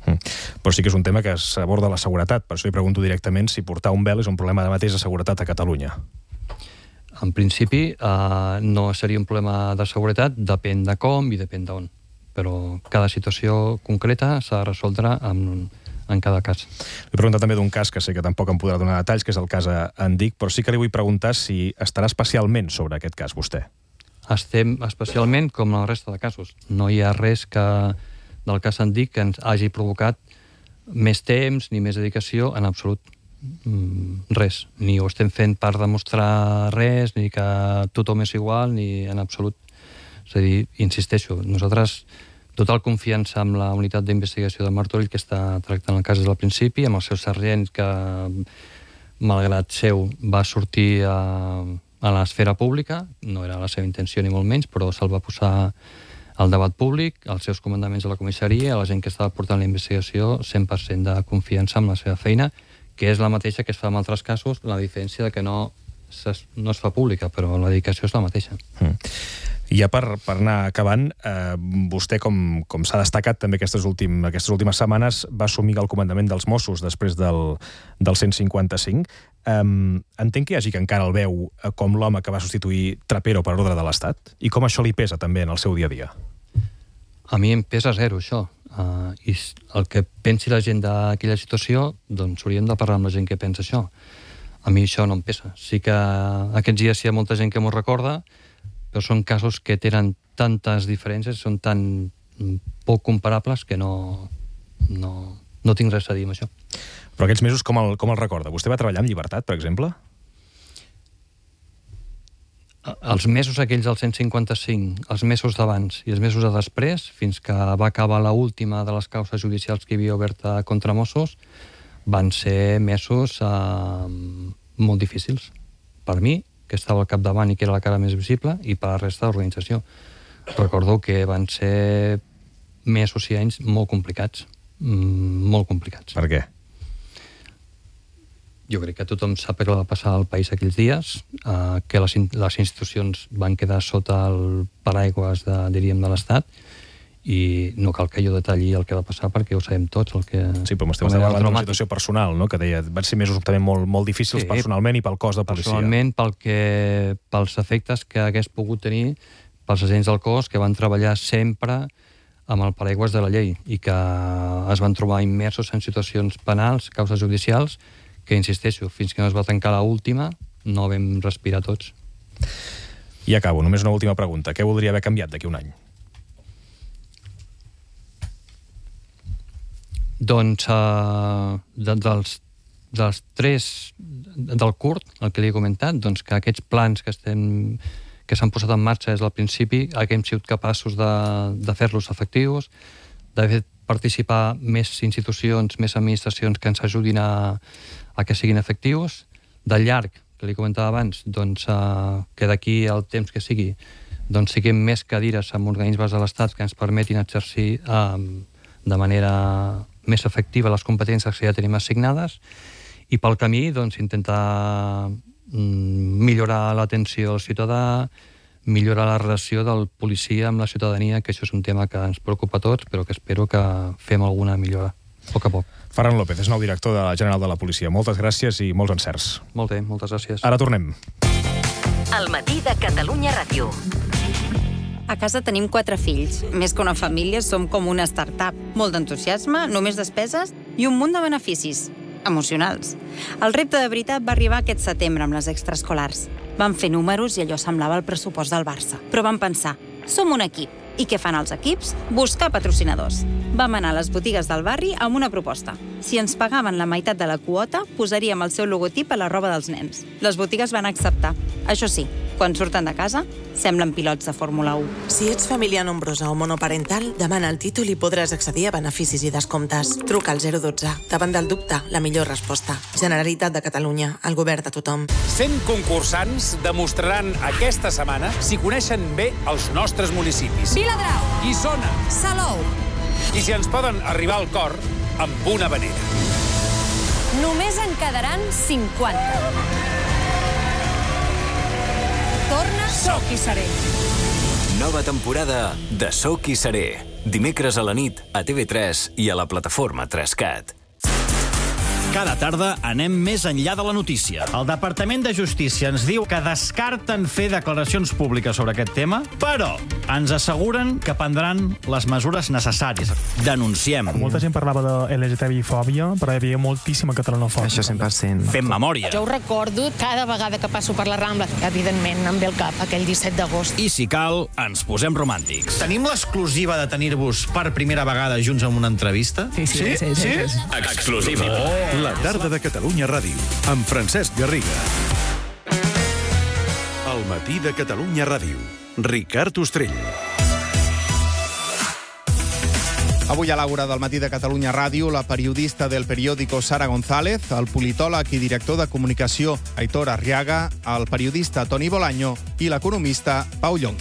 Mm. Però sí que és un tema que s'aborda la seguretat. Per això li pregunto directament si portar un vel és un problema de mateix de seguretat a Catalunya. En principi, eh, no seria un problema de seguretat, depèn de com i depèn d'on. Però cada situació concreta s'ha de resoldre en, en cada cas. Li pregunto també d'un cas que sé que tampoc em podrà donar detalls, que és el cas Andic, però sí que li vull preguntar si estarà especialment sobre aquest cas vostè. Estem especialment com la resta de casos. No hi ha res que del cas Andic que ens hagi provocat més temps ni més dedicació en absolut. Res. Ni ho estem fent per demostrar res, ni que tothom és igual, ni en absolut. És a dir, insisteixo, nosaltres total confiança amb la unitat d'investigació de Martorell, que està tractant el cas des del principi, amb el seu sergent que, malgrat seu, va sortir a, a l'esfera pública, no era la seva intenció ni molt menys, però se'l va posar al debat públic, als seus comandaments de la comissaria, a la gent que estava portant la investigació, cent per cent de confiança amb la seva feina, que és la mateixa que es fa en altres casos, la diferència de que no, es, no es fa pública, però la dedicació és la mateixa. Mm. I ja per, per anar acabant, eh, vostè, com, com s'ha destacat també aquestes, últim, aquestes últimes setmanes, va assumir el comandament dels Mossos després del, del cent cinquanta-cinc. Eh, entenc que hi hagi que encara el veu com l'home que va substituir Trapero per ordre de l'Estat? I com això li pesa també en el seu dia a dia? A mi em pesa zero, això. Uh, I el que pensi la gent d'aquella situació, doncs hauríem de parlar amb la gent que pensa això. A mi això no em pesa. Sí que aquests dies hi ha molta gent que m'ho recorda, però són casos que tenen tantes diferències, són tan poc comparables que no, no, no tinc res a dir amb això. Però aquests mesos com el, com el recorda? Vostè va treballar amb llibertat, per exemple? Els mesos aquells del cent cinquanta-cinc, els mesos d'abans i els mesos de després, fins que va acabar l'última de les causes judicials que hi havia oberta contra Mossos, van ser mesos eh, molt difícils. Per mi, que estava al capdavant i que era la cara més visible, i per la resta de l'organització. Recordo que van ser mesos i anys molt complicats. Molt complicats. Per què? Jo crec que tothom sap què va passar al país aquells dies, eh, que les, les institucions van quedar sota el paraigües de, diríem, de l'Estat, i no cal que jo detalli el que va passar perquè ho sabem tots. El que, sí, però m'estem parlant d'una situació personal, no? Que deia, van ser mesos també molt, molt difícils sí, personalment i pel cos de policia. Personalment, pel que, pels efectes que hagués pogut tenir pels agents del cos que van treballar sempre amb el paraigües de la llei i que es van trobar immersos en situacions penals, causes judicials, que, insisteixo, fins que no es va tancar l'última, no vam respirar tots. I acabo, només una última pregunta. Què voldria haver canviat d'aquí un any? Doncs uh, de, dels, dels tres del curt, el que li he comentat, doncs que aquests plans que estem que s'han posat en marxa des del principi, que hem sigut capaços de, de fer-los efectius, de fer participar més institucions, més administracions que ens ajudin a, a que siguin efectius. De llarg, que li comentava abans, doncs, uh, que d'aquí al temps que sigui, doncs siguem més cadires amb organismes de l'Estat que ens permetin exercir uh, de manera més efectiva les competències que ja tenim assignades, i pel camí doncs, intentar mm, millorar l'atenció al ciutadà, millorar la relació del policia amb la ciutadania, que això és un tema que ens preocupa a tots, però que espero que fem alguna millora, a poc a poc. Ferran López és nou director de general de la policia. Moltes gràcies i molts encerts. Molt bé, moltes gràcies. Ara tornem. El matí de Catalunya Ràdio. A casa tenim quatre fills. Més que una família, som com una startup. Molt d'entusiasme, només despeses i un munt de beneficis emocionals. El repte de veritat va arribar aquest setembre amb les extraescolars. Vam fer números i allò semblava el pressupost del Barça. Però vam pensar, som un equip. I què fan els equips? Buscar patrocinadors. Vam anar a les botigues del barri amb una proposta. Si ens pagaven la meitat de la quota, posaríem el seu logotip a la roba dels nens. Les botigues van acceptar. Això sí, quan surten de casa, semblen pilots de Fórmula u. Si ets família nombrosa o monoparental, demana el títol i podràs accedir a beneficis i descomptes. Truca al zero dotze. Davant del dubte, la millor resposta. Generalitat de Catalunya, el govern de tothom. cent concursants demostraran aquesta setmana si coneixen bé els nostres municipis. Viladrau, Guissona, Salou. I si ens poden arribar al cor amb una vanera. Només en quedaran cinquanta. Torna Soc i Seré. Nova temporada de Soc i Seré. Dimecres a la nit, a T V tres i a la plataforma tres cat. Cada tarda anem més enllà de la notícia. El Departament de Justícia ens diu que descarten fer declaracions públiques sobre aquest tema, però ens asseguren que prendran les mesures necessàries. Denunciem. Molta gent parlava de L G T B I fòbia, però hi havia moltíssima catalanofòbia. Això cent per cent. Fem memòria. Jo ho recordo cada vegada que passo per la Rambla. Evidentment, em ve el cap aquell disset d'agost. I si cal, ens posem romàntics. Tenim l'exclusiva de tenir-vos per primera vegada junts en una entrevista? Sí, sí, sí. sí, sí, sí. sí? Exclusiva. Oh. La tarda de Catalunya Ràdio, amb Francesc Garriga. El matí de Catalunya Ràdio, Ricard Ostrell. Avui a l'Àgora del matí de Catalunya Ràdio, la periodista del periòdico Sara González, el politòleg i director de comunicació Aitor Arriaga, el periodista Toni Bolaño i l'economista Pau Llonch.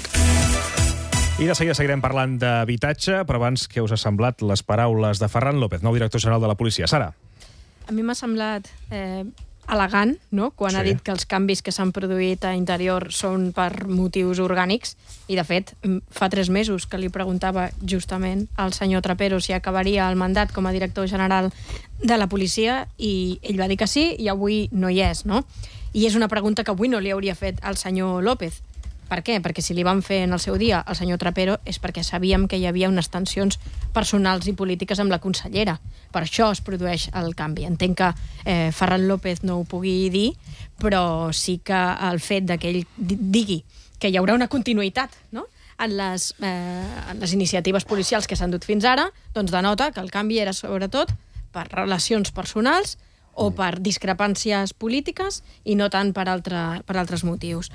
I de seguida seguirem parlant d'habitatge, però abans, què us ha semblat les paraules de Ferran López, nou director general de la policia? Sara? A mi m'ha semblat eh, elegant, no?, quan sí. ha dit que els canvis que s'han produït a interior són per motius orgànics, i de fet fa tres mesos que li preguntava justament al senyor Trapero si acabaria el mandat com a director general de la policia, i ell va dir que sí, i avui no hi és, no? I és una pregunta que avui no li hauria fet al senyor López. Per què? Perquè si li van fer en el seu dia al senyor Trapero és perquè sabíem que hi havia unes tensions personals i polítiques amb la consellera. Per això es produeix el canvi. Entenc que eh, Ferran López no ho pugui dir, però sí que el fet que ell digui que hi haurà una continuïtat, no?, en les, eh, en les iniciatives policials que s'han dut fins ara, doncs denota que el canvi era sobretot per relacions personals o per discrepàncies polítiques i no tant per, altre, per altres motius.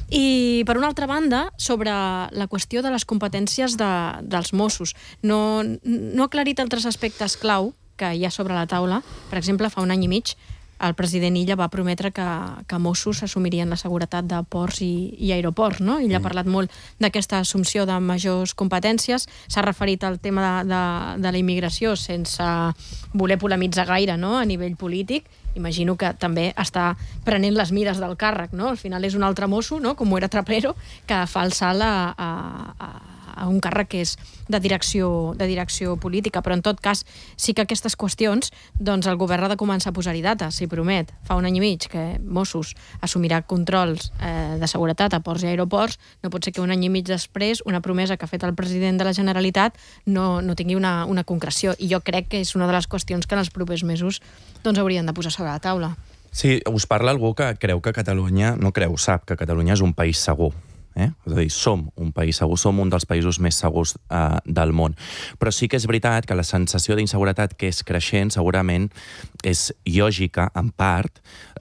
I, per una altra banda, sobre la qüestió de les competències de, dels Mossos. No, no ha aclarit altres aspectes clau que hi ha sobre la taula. Per exemple, fa un any i mig, el president Illa va prometre que, que Mossos assumirien la seguretat de ports i, i aeroports, no? Ell ha parlat molt d'aquesta assumpció de majors competències. S'ha referit al tema de, de, de la immigració sense voler polemitzar gaire, no?, a nivell polític. Imagino que també està prenent les mides del càrrec, no? Al final és un altre mosso, no?, com ho era Trapero, que fa el salt a, a, a un càrrec que és de direcció, de direcció política. Però, en tot cas, sí que aquestes qüestions, doncs el govern ha de començar a posar-hi data, si promet. Fa un any i mig que Mossos assumirà controls eh, de seguretat a ports i aeroports. No pot ser que un any i mig després una promesa que ha fet el president de la Generalitat no, no tingui una, una concreció. I jo crec que és una de les qüestions que en els propers mesos doncs haurien de posar sobre la taula. Sí, us parla algú que creu que Catalunya, no creu, sap que Catalunya és un país segur. Eh? És a dir, som un país segur, som un dels països més segurs eh, del món. Però sí que és veritat que la sensació d'inseguretat que és creixent segurament és lògica, en part,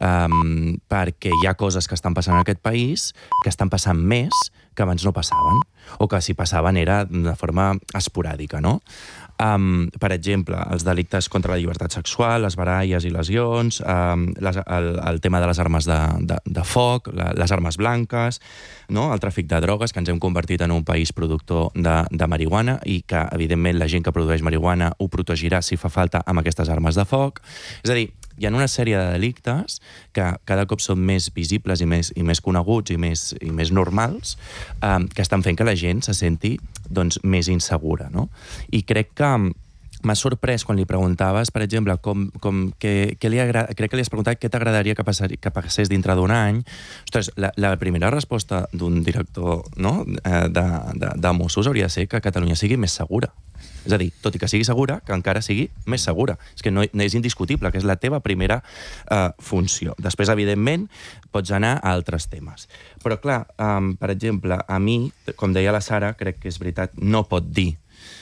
eh, perquè hi ha coses que estan passant en aquest país que estan passant més que abans no passaven, o que si passaven era de forma esporàdica, no? Um, per exemple, els delictes contra la llibertat sexual, les baralles i lesions, um, les, el, el tema de les armes de, de, de foc, la, les armes blanques, no? El tràfic de drogues, que ens hem convertit en un país productor de, de marihuana i que, evidentment, la gent que produeix marihuana ho protegirà si fa falta amb aquestes armes de foc. És a dir, hi ha una sèrie de delictes que cada cop són més visibles i més, i més coneguts i més, i més normals, eh, que estan fent que la gent se senti doncs, més insegura, no? I crec que m'ha sorprès quan li preguntaves, per exemple, com, com, que, que li agrada, crec que li has preguntat què t'agradaria que, que passés dintre d'un any. Ostres, la, la primera resposta d'un director, no?, de, de, de Mossos hauria de ser que Catalunya sigui més segura. És a dir, tot i que sigui segura, que encara sigui més segura. És que no, no és indiscutible, que és la teva primera eh, funció. Després, evidentment, pots anar a altres temes. Però, clar, um, per exemple, a mi, com deia la Sara, crec que és veritat, no pot dir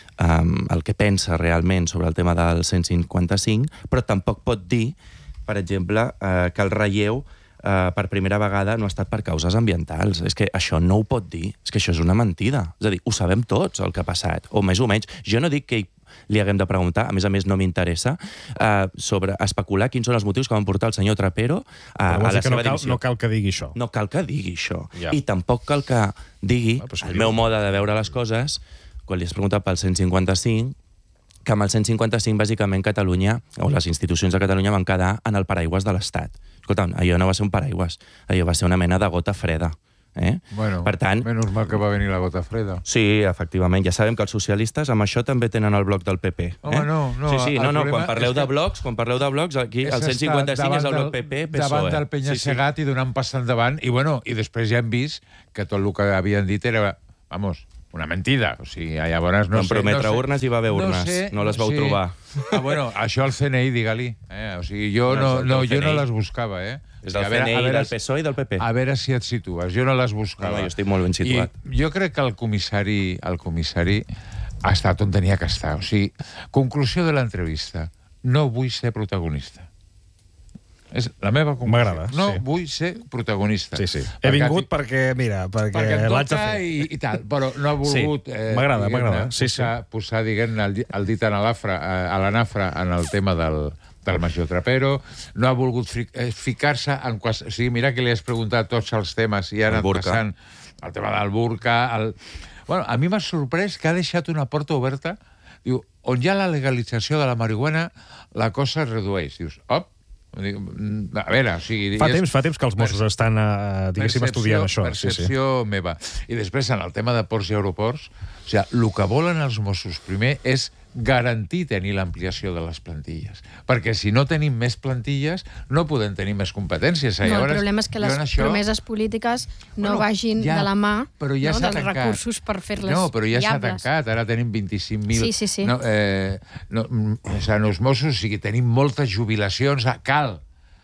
um, el que pensa realment sobre el tema del cent cinquanta-cinc, però tampoc pot dir, per exemple, uh, que el relleu Uh, per primera vegada no ha estat per causes ambientals. És que això no ho pot dir. És que això és una mentida. És a dir, ho sabem tots, el que ha passat. O més o menys. Jo no dic que li haguem de preguntar, a més a més no m'interessa, uh, sobre especular quins són els motius que van portar el senyor Trapero a, a la seva no cal, dimissió. No cal que digui això. No cal que digui això. Ja. I tampoc cal que digui, ah, el meu mode de veure les coses, quan li has preguntat pel cent cinquanta-cinc, que amb el cent cinquanta-cinc, bàsicament, Catalunya, o les institucions de Catalunya van quedar en el paraigües de l'Estat. Escolta, allò no va ser un paraigües, allò va ser una mena de gota freda. Eh? Bueno, per tant, menys mal que va venir la gota freda. sí, efectivament. Ja sabem que els socialistes amb això també tenen el bloc del P P. Eh? Home, no, no. Sí, sí, no, no, quan parleu que... de blocs, quan parleu de blocs, aquí el cent cinquanta-cinc és el bloc P P, P S O E. Davant del penya-segat sí, sí. I donant pas endavant. I, bueno, i després ja hem vist que tot el que havien dit era, vamos, una mentida. O sigui, llavors no Van sé... prometre no sé, urnes hi va haver urnes, no, sé, no les vau sí. trobar. Ah, bueno, això el C N I, digue-li. Eh? O sigui, jo no, no, no, jo no les buscava, eh? És del C N I, del P S O E i del P P. A veure si et situes. Jo no les buscava. No, jo estic molt ben situat. I jo crec que el comissari, el comissari ha estat on tenia que estar. O sigui, conclusió de l'entrevista. No vull ser protagonista. És la meva conclusió. M'agrada, no sí. vull ser protagonista. Sí, sí. He vingut perquè, mira, perquè, perquè l'haig de fer. I, i tal, però no ha volgut... Sí. Eh, m'agrada, m'agrada. Sí, posar, sí. posar, diguem-ne, el, el dit a la nafra en el tema del, del major Trapero, no ha volgut ficar-se en... Quas... O sigui, mira que li has preguntat tots els temes i ha anat passant el tema del burca... El... Bueno, a mi m'ha sorprès que ha deixat una porta oberta. Diu, on hi ha la legalització de la marihuana, la cosa es redueix. Dius, op, a veure, o sigui... Fa temps, fa temps que els Mossos estan, uh, diguéssim, estudiant això. Percepció sí, sí. meva. I després, en el tema de ports i aeroports, o sigui, el que volen els Mossos primer és garantir tenir l'ampliació de les plantilles. Perquè si no tenim més plantilles, no podem tenir més competències. No, el problema és que les això... promeses polítiques no bueno, vagin ja, de la mà però ja no, dels tancat. recursos per fer-les No, però ja s'ha viables. tancat. Ara tenim vint-i-cinc mil... Sí, sí, sí. No, eh, no, o sigui, els Mossos, o sigui, tenim moltes jubilacions. Cal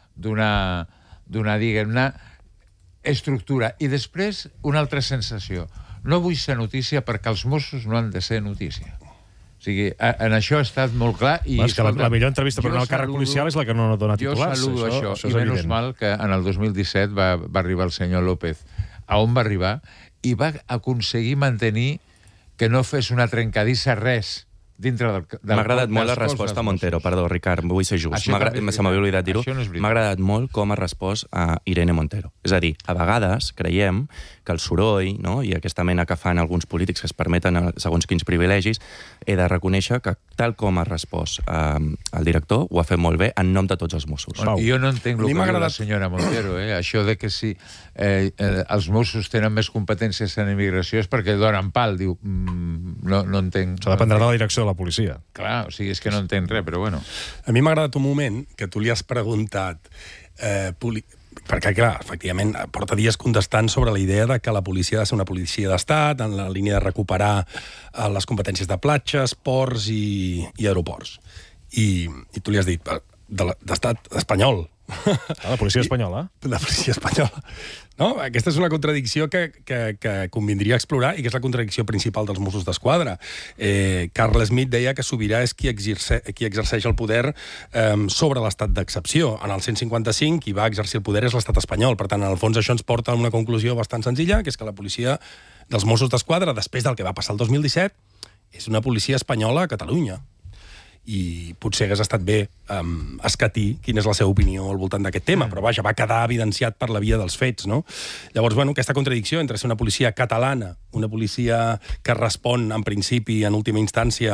d'una, d'una diguem-ne, estructura. I després, una altra sensació. No vull ser notícia perquè els Mossos no han de ser notícia. O sigui, en això ha estat molt clar. I, és que la, la millor entrevista per anar al càrrec policial és la que no dona titulars. Jo saludo això, això, això i menys mal que en el dos mil disset va, va arribar el senyor López. A on va arribar? I va aconseguir mantenir que no fes una trencadissa res dintre del... del M'ha agradat molt la resposta a Montero, perdó, Ricard, vull ser just. Se m'havia oblidat dir-ho. M'ha agradat molt com ha respost a Irene Montero. És a dir, a vegades creiem que el soroll, no?, i aquesta mena que fan alguns polítics que es permeten segons quins privilegis, he de reconèixer que tal com ha respost eh, el director, ho ha fet molt bé en nom de tots els Mossos. Bueno, jo no entenc el que diu la senyora Montero, eh? Això de que si eh, eh, els Mossos tenen més competències en immigració és perquè donen pal, diu, mm, no, no entenc... Això dependrà de la direcció de la policia. Clar, o sigui, és que no entenc res, però bueno. A mi m'ha agradat un moment que tu li has preguntat... Eh, poli... Perquè, clar, efectivament, porta dies contestant sobre la idea de que la policia ha de ser una policia d'estat, en la línia de recuperar eh, les competències de platges, ports i, i aeroports. I, I tu li has dit, d'estat espanyol. Ah, la policia espanyola. La policia espanyola. No? Aquesta és una contradicció que, que, que convindria explorar i que és la contradicció principal dels Mossos d'Esquadra. Eh, Carl Smith deia que sobirà és qui, exerce, qui exerceix el poder eh, sobre l'estat d'excepció. En el cent cinquanta-cinc, qui va exercir el poder és l'estat espanyol. Per tant, en el fons, això ens porta a una conclusió bastant senzilla, que és que la policia dels Mossos d'Esquadra, després del que va passar el dos mil disset, és una policia espanyola a Catalunya. I potser hagués estat bé um, escatir quina és la seva opinió al voltant d'aquest tema, però vaja, va quedar evidenciat per la via dels fets, no? Llavors, bueno, aquesta contradicció entre ser una policia catalana, una policia que respon, en principi, en última instància,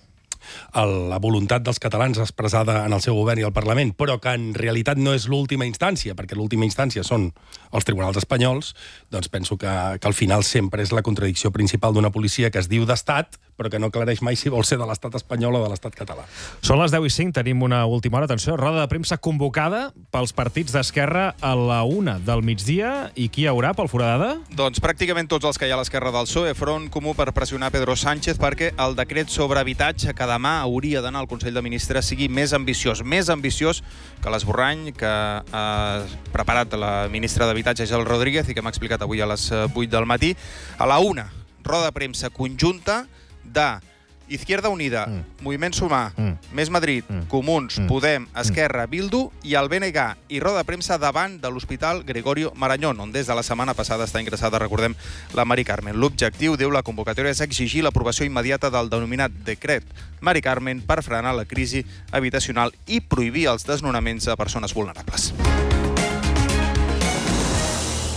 a la voluntat dels catalans expressada en el seu govern i al Parlament, però que en realitat no és l'última instància, perquè l'última instància són els tribunals espanyols, doncs penso que, que al final sempre és la contradicció principal d'una policia que es diu d'estat, però que no aclareix mai si vol ser de l'estat espanyol o de l'estat català. Són les deu i cinc, tenim una última hora. Atenció, roda de premsa convocada pels partits d'Esquerra a la una del migdia. I qui hi haurà pel Foradada? Doncs pràcticament tots els que hi ha a l'esquerra del P S O E, front comú per pressionar Pedro Sánchez perquè el decret sobre habitatge que demà hauria d'anar al Consell de Ministres sigui més ambiciós, més ambiciós que l'esborrany que ha preparat la ministra d'Habitatge, Isabel Rodríguez, i que m'ha explicat avui a les vuit del matí. A la una, roda de premsa conjunta de Izquierda Unida, mm. Moviment Sumar, mm. Més Madrid, mm. Comuns, mm. Podem, Esquerra, Bildu i el B N G, i roda de premsa davant de l'Hospital Gregorio Marañón, on des de la setmana passada està ingressada, recordem, la Mari Carmen. L'objectiu, diu la convocatòria, és exigir l'aprovació immediata del denominat decret Mari Carmen per frenar la crisi habitacional i prohibir els desnonaments a persones vulnerables.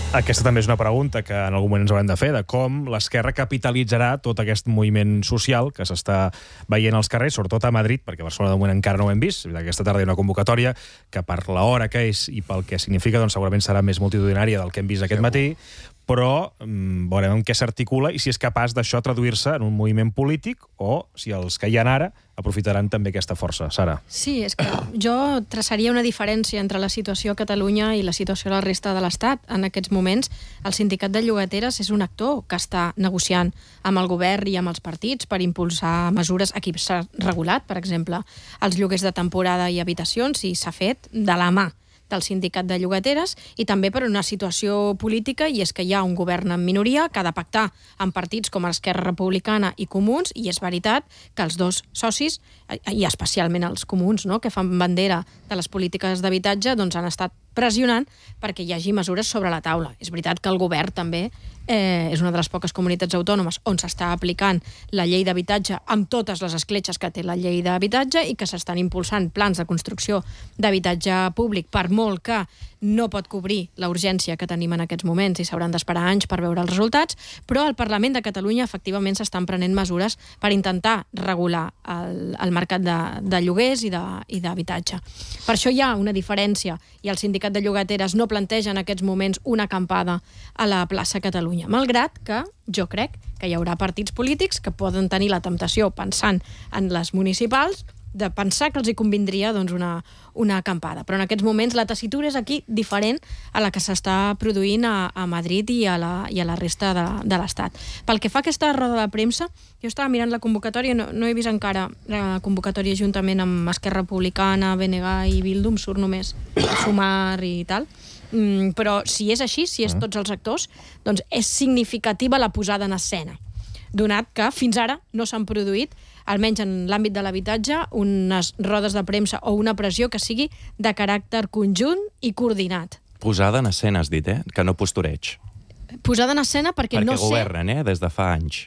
Aquesta també és una pregunta que en algun moment ens haurem de fer, de com l'Esquerra capitalitzarà tot aquest moviment social que s'està veient als carrers, sobretot a Madrid, perquè a Barcelona de moment encara no ho hem vist. Aquesta tarda hi ha una convocatòria que per l'hora que és i pel que significa doncs segurament serà més multitudinària del que hem vist aquest matí, però mm, veurem en què s'articula i si és capaç d'això traduir-se en un moviment polític o si els que hi ha ara aprofitaran també aquesta força. Sara. Sí, és que jo traçaria una diferència entre la situació a Catalunya i la situació a la resta de l'Estat. En aquests moments, el sindicat de llogateres és un actor que està negociant amb el govern i amb els partits per impulsar mesures. Aquí s'ha regulat, per exemple, els lloguers de temporada i habitacions i s'ha fet de la mà del sindicat de llogateres i també per una situació política, i és que hi ha un govern en minoria que ha de pactar amb partits com Esquerra Republicana i Comuns, i és veritat que els dos socis, i especialment els Comuns, no?, que fan bandera de les polítiques d'habitatge, doncs han estat pressionant perquè hi hagi mesures sobre la taula. És veritat que el govern també eh, és una de les poques comunitats autònomes on s'està aplicant la llei d'habitatge amb totes les escletxes que té la llei d'habitatge i que s'estan impulsant plans de construcció d'habitatge públic, per molt que no pot cobrir la urgència que tenim en aquests moments i s'hauran d'esperar anys per veure els resultats, però al Parlament de Catalunya efectivament s'estan prenent mesures per intentar regular el, el mercat de, de lloguers i d'habitatge. Per això hi ha una diferència i el sindicat de llogateres no planteja en aquests moments una acampada a la plaça Catalunya, malgrat que jo crec que hi haurà partits polítics que poden tenir la temptació, pensant en les municipals, de pensar que els hi convindria doncs, una, una acampada. Però en aquests moments la tessitura és aquí diferent a la que s'està produint a, a Madrid i a la, i a la resta de, de l'Estat. Pel que fa a aquesta roda de premsa, jo estava mirant la convocatòria, no, no he vist encara la convocatòria juntament amb Esquerra Republicana, B N G i Bildu, em surt només Sumar i tal. Mm, però si és així, si és tots els actors, doncs és significativa la posada en escena, donat que fins ara no s'han produït, almenys en l'àmbit de l'habitatge, unes rodes de premsa o una pressió que sigui de caràcter conjunt i coordinat. Posada en escena, has dit, eh? Que no postureig. Posada en escena perquè, perquè no sé... Perquè governen, eh? Des de fa anys.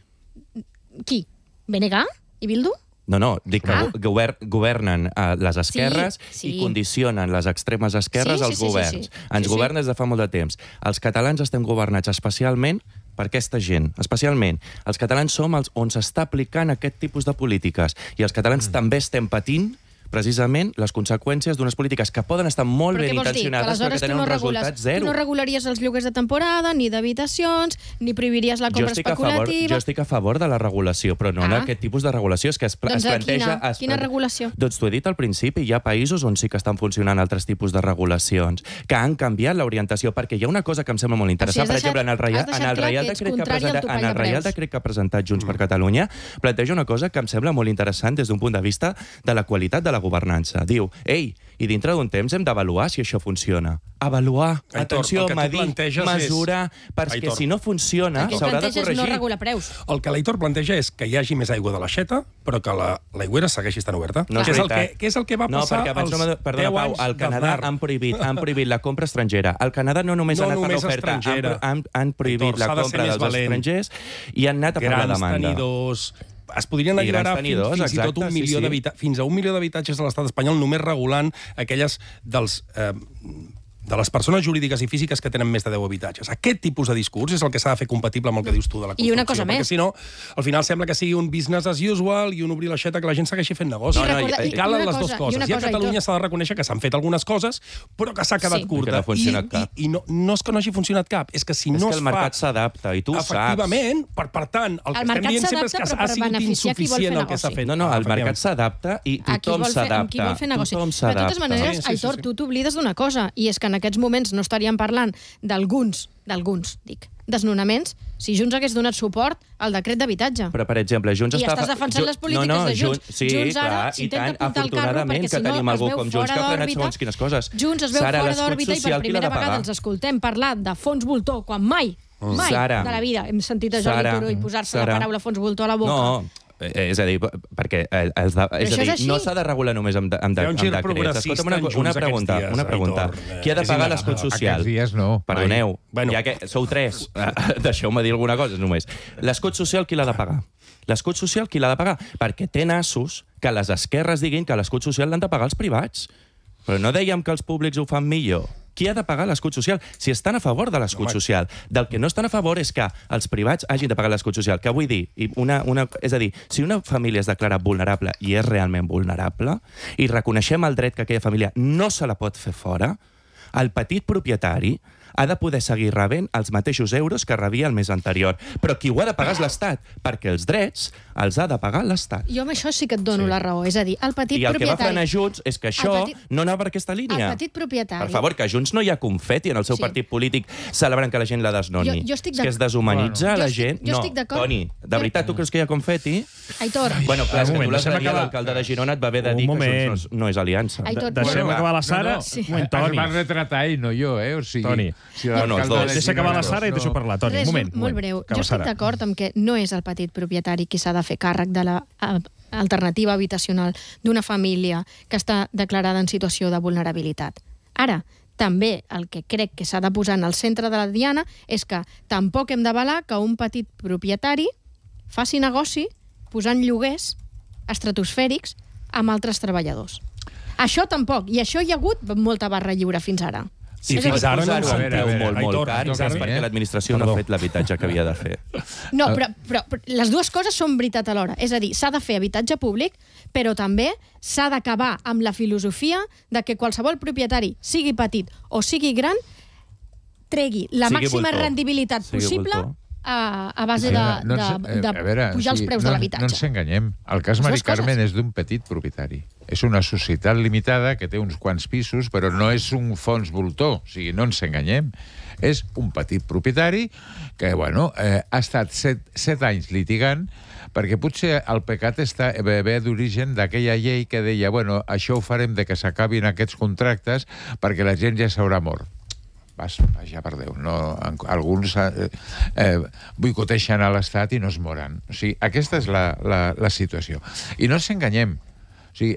Qui? B N G i Bildu? No, no, dic que ah. govern, governen uh, les esquerres sí, sí. i condicionen les extremes esquerres sí, als sí, sí, governs. Sí, sí. Ens sí, governen sí. des de fa molt de temps. Els catalans estem governats especialment per aquesta gent. Especialment, els catalans som els on s'està aplicant aquest tipus de polítiques i els catalans mm. també estem patint precisament les conseqüències d'unes polítiques que poden estar molt ben intencionades però que tenen no un regules, resultat zero. Tu no regularies els lloguers de temporada, ni d'habitacions, ni prohibiries la compra especulativa... Favor, jo estic a favor de la regulació, però no ah. en aquest tipus de regulació. És que es, doncs es planteja... Quina, es, quina regulació? Doncs t'ho he dit al principi, hi ha països on sí que estan funcionant altres tipus de regulacions, que han canviat l'orientació, perquè hi ha una cosa que em sembla molt interessant. O sigui, per exemple, en el Reial, en el Reial Decret que ha presentat, en el Reial Decret que ha presentat Junts per Catalunya, planteja una cosa que em sembla molt interessant des d'un punt de vista de la qualitat de la governança. Diu, ei, i dintre d'un temps hem d'avaluar si això funciona. Avaluar, Aitor, atenció, medir, mesurar, és... perquè Aitor. si no funciona s'haurà de corregir. No regula preus. El que l'Aitor planteja és que hi hagi més aigua de l'aixeta, però que la, l'aigüera segueixi estant oberta. No que és, el que, que és el que va no, passar als no, perdona, Pau, al Canadà han prohibit, han prohibit la compra estrangera. Al Canadà no només no han anat només per l'oferta, han, han, han prohibit Aitor, la compra dels valent. estrangers i han anat a per la demanda. Grans tenidors... Es podrien alliberar fins, fins i tot un milió sí, sí. fins a un milió d'habitatges a l'estat espanyol només regulant aquelles dels... Eh, de les persones jurídiques i físiques que tenen més de deu habitatges. Aquest tipus de discurs és el que s'ha de fer compatible amb el que dius tu de la construcció. I una cosa perquè més. si no, al final sembla que sigui un business as usual i un obrir l'aixeta que la gent segueixi fent negoci. No, no, I, I calen les cosa, dues coses. I, I a Catalunya s'ha de reconèixer que s'han fet algunes coses, però que s'ha quedat sí. curta. I, no I, i, i no, no és que no hagi funcionat cap, és que si és no que es el mercat fa... s'adapta, i tu ho saps. Efectivament, per, per tant, el, el que estem dient sempre és que ha sigut insuficient el que s'ha fet. No, no, el mercat s'adapta i tothom s'adapta. Tothom s'adapta. De totes maneres, Aitor, tu t'oblides d'una cosa, i és que en aquests moments no estaríem parlant d'alguns, d'alguns, dic, desnonaments, si Junts hagués donat suport al decret d'habitatge. Però, per exemple, Junts I està... estàs defensant Ju... les polítiques no, no, de Junts. Junts, sí, Junts ara clar, s'intenta apuntar el carro perquè si no tenim es algú veu com Junts fora que ha frenat d'òrbita. segons quines coses. Junts es veu Sara, fora d'òrbita i per primera vegada els escoltem parlar de fons voltor, quan mai, mai Sara, de la vida hem sentit a Jordi Sara, Turull posar-se Sara, la paraula fons voltor a la boca. No, és a dir, perquè els de, és a dir, és no s'ha de regular només amb, amb, amb, amb decrets. Escolta'm una, una pregunta, dies, una pregunta. Aitor, qui ha de pagar l'escut social? Aquests dies no. Perdoneu, bueno. ja que sou tres, deixeu-me dir alguna cosa només. L'escut social qui l'ha de pagar? L'escut social qui l'ha de pagar? Perquè té nassos que les esquerres diguin que l'escut social l'han de pagar els privats. Però no dèiem que els públics ho fan millor? qui ha de pagar l'escut social? Si estan a favor de l'escut social. Del que no estan a favor és que els privats hagin de pagar l'escut social. Què vull dir? I una, una, és a dir, si una família es declara vulnerable i és realment vulnerable, i reconeixem el dret que aquella família no se la pot fer fora, el petit propietari ha de poder seguir rebent els mateixos euros que rebia el mes anterior. Però qui ho ha de pagar és l'Estat, perquè els drets els ha de pagar l'Estat. Jo amb això sí que et dono sí. la raó. És a dir, el petit I el propietari... que va frenar Junts és que això petit... no anava per aquesta línia. El petit propietari... Per favor, que a Junts no hi ha confeti en el seu sí. partit polític celebrant que la gent la desnoni. Jo, jo estic és que es deshumanitza bueno. la jo gent. Estic, jo no, estic d'acord. Toni, de veritat, tu creus que hi ha confeti? Aitor. Bueno, clar, és que tu l'altre dia que... l'alcalde de Girona et va haver de dir que Junts no, no és aliança. Aitor, Deixem bueno, acabar la Sara. No, no. Sí. Es va retratar ell, no jo, eh? O sigui, Toni. Si no, no, els dos. Deixa acabar la Sara i deixo parlar. Toni, Res, un moment. Molt breu. Jo estic d'acord amb que no és el petit propietari qui s'ha de fer càrrec de la alternativa habitacional d'una família que està declarada en situació de vulnerabilitat. Ara, també el que crec que s'ha de posar en el centre de la diana és que tampoc hem d'avalar que un petit propietari faci negoci posant lloguers estratosfèrics amb altres treballadors. Això tampoc, i això hi ha hagut molta barra lliure fins ara. I sí, fins ara no ens sentiu molt, molt car, és perquè l'administració no ha fet l'habitatge que havia de fer. No, però, però, però les dues coses són veritat alhora. És a dir, s'ha de fer habitatge públic, però també s'ha d'acabar amb la filosofia de que qualsevol propietari, sigui petit o sigui gran, tregui la sigui màxima voltor. rendibilitat sigui possible voltor. A, a base de, no, de, no, de a veure, pujar els sí, preus no, de l'habitatge. No ens enganyem. El cas Mari Carmen és d'un petit propietari. És una societat limitada que té uns quants pisos, però no és un fons voltor. O sigui, no ens enganyem. És un petit propietari que, bueno, eh, ha estat set, set anys litigant perquè potser el pecat està, ve d'origen d'aquella llei que deia, bueno, això ho farem de que s'acabin aquests contractes perquè la gent ja s'haurà mort. Vas, ja per Déu, no, alguns eh, eh, boicoteixen a l'Estat i no es moren. O sigui, aquesta és la, la, la situació. I no ens enganyem. O sigui,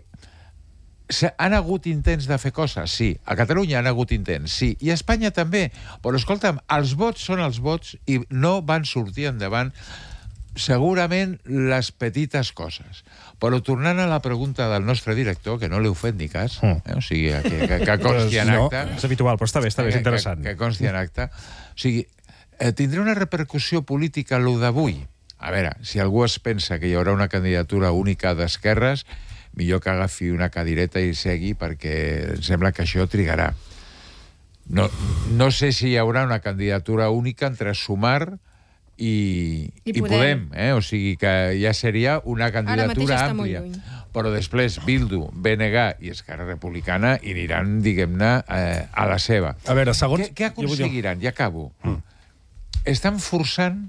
han hagut intents de fer coses? Sí. A Catalunya han hagut intents? Sí. I a Espanya també. Però, escolta'm, els vots són els vots i no van sortir endavant segurament les petites coses. Però tornant a la pregunta del nostre director, que no li heu fet ni cas, eh? O sigui, que, que, que consti en acte... No, és habitual, però està bé, està bé, és interessant. Que, que consti en acte. O sigui, eh, tindrà una repercussió política lo d'avui? A veure, si algú es pensa que hi haurà una candidatura única d'esquerres, millor que agafi una cadireta i segui, perquè em sembla que això trigarà. No, no sé si hi haurà una candidatura única entre Sumar i, I, i Podem, eh? O sigui que ja seria una candidatura àmplia. Però després Bildu, B N G i Esquerra Republicana aniran, diguem-ne, eh, a la seva. A veure, segons... Què, què aconseguiran? Ja acabo. Mm. Estan forçant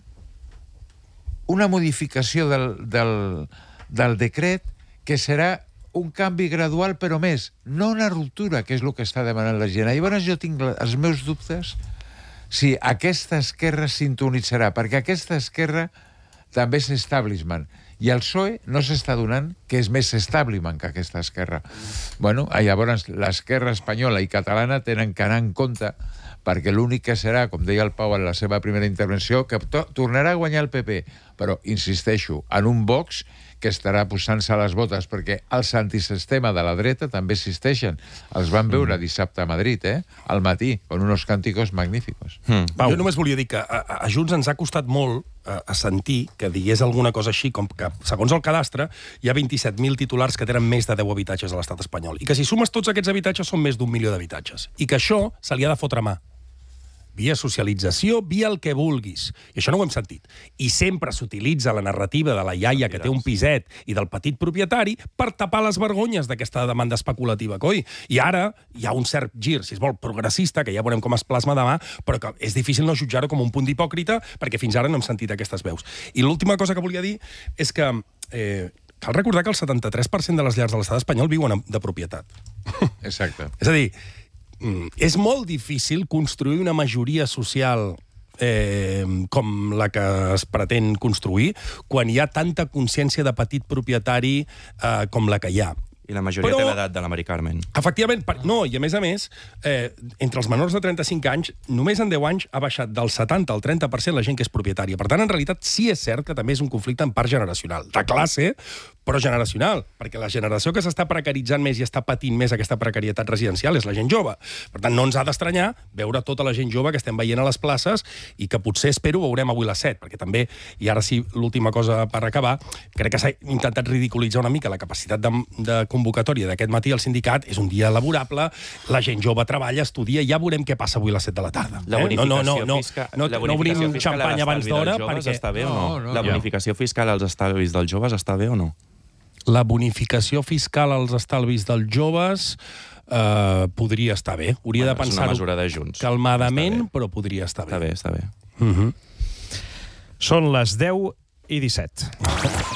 una modificació del, del, del decret que serà un canvi gradual, però més, no una ruptura, que és el que està demanant la gent. Llavors jo tinc els meus dubtes si aquesta esquerra sintonitzarà, perquè aquesta esquerra també és establishment. I el P S O E no s'està donant que és més establishment que aquesta esquerra. Bueno, llavors l'esquerra espanyola i catalana tenen que anar en compte, perquè l'únic que serà, com deia el Pau en la seva primera intervenció, que tornarà a guanyar el P P, però, insisteixo, en un Vox que estarà posant-se a les botes, perquè els antisistema de la dreta també existeixen. Els van veure dissabte a Madrid, eh? Al matí, con unos cánticos magníficos. Mm. Jo només volia dir que a, a Junts ens ha costat molt a, a sentir que digués alguna cosa així, com que, segons el cadastre, hi ha vint-i-set mil titulars que tenen més de deu habitatges a l'estat espanyol, i que si sumes tots aquests habitatges són més d'un milió d'habitatges, i que això se li ha de fotre mà. Via socialització, via el que vulguis. I això no ho hem sentit. I sempre s'utilitza la narrativa de la iaia que té un piset i del petit propietari per tapar les vergonyes d'aquesta demanda especulativa, coi? I ara hi ha un cert gir, si es vol, progressista, que ja veurem com es plasma demà, però que és difícil no jutjar-ho com un punt d'hipòcrita, perquè fins ara no hem sentit aquestes veus. I l'última cosa que volia dir és que eh, cal recordar que el setanta-tres per cent de les llars de l'estat espanyol viuen de propietat. Exacte. És a dir, és molt difícil construir una majoria social eh, com la que es pretén construir quan hi ha tanta consciència de petit propietari eh, com la que hi ha. I la majoria Però, té l'edat de la Mari Carmen. Efectivament, per, no, i a més a més, eh, entre els menors de trenta-cinc anys, només en deu anys ha baixat del setanta al trenta per cent la gent que és propietària. Per tant, en realitat, sí és cert que també és un conflicte en part generacional, de classe, progeneracional, perquè la generació que s'està precaritzant més i està patint més aquesta precarietat residencial és la gent jove. Per tant, no ens ha d'estranyar veure tota la gent jove que estem veient a les places i que potser, espero, veurem avui a les set, perquè també, i ara sí, l'última cosa per acabar, crec que s'ha intentat ridiculitzar una mica la capacitat de, de convocatòria d'aquest matí al sindicat. És un dia laborable, la gent jove treballa, estudia, ja veurem què passa avui a les set de la tarda. La bonificació no, no, no, fiscal, no, no, no obrim xampany abans d'hora perquè... Està bé o no? no? La bonificació fiscal als estalvis dels joves està bé o no? La bonificació fiscal als estalvis dels joves eh, podria estar bé. Hauria bueno, de pensar-ho calmadament, però podria estar bé. Està bé, està bé. Uh -huh. Són les deu i disset.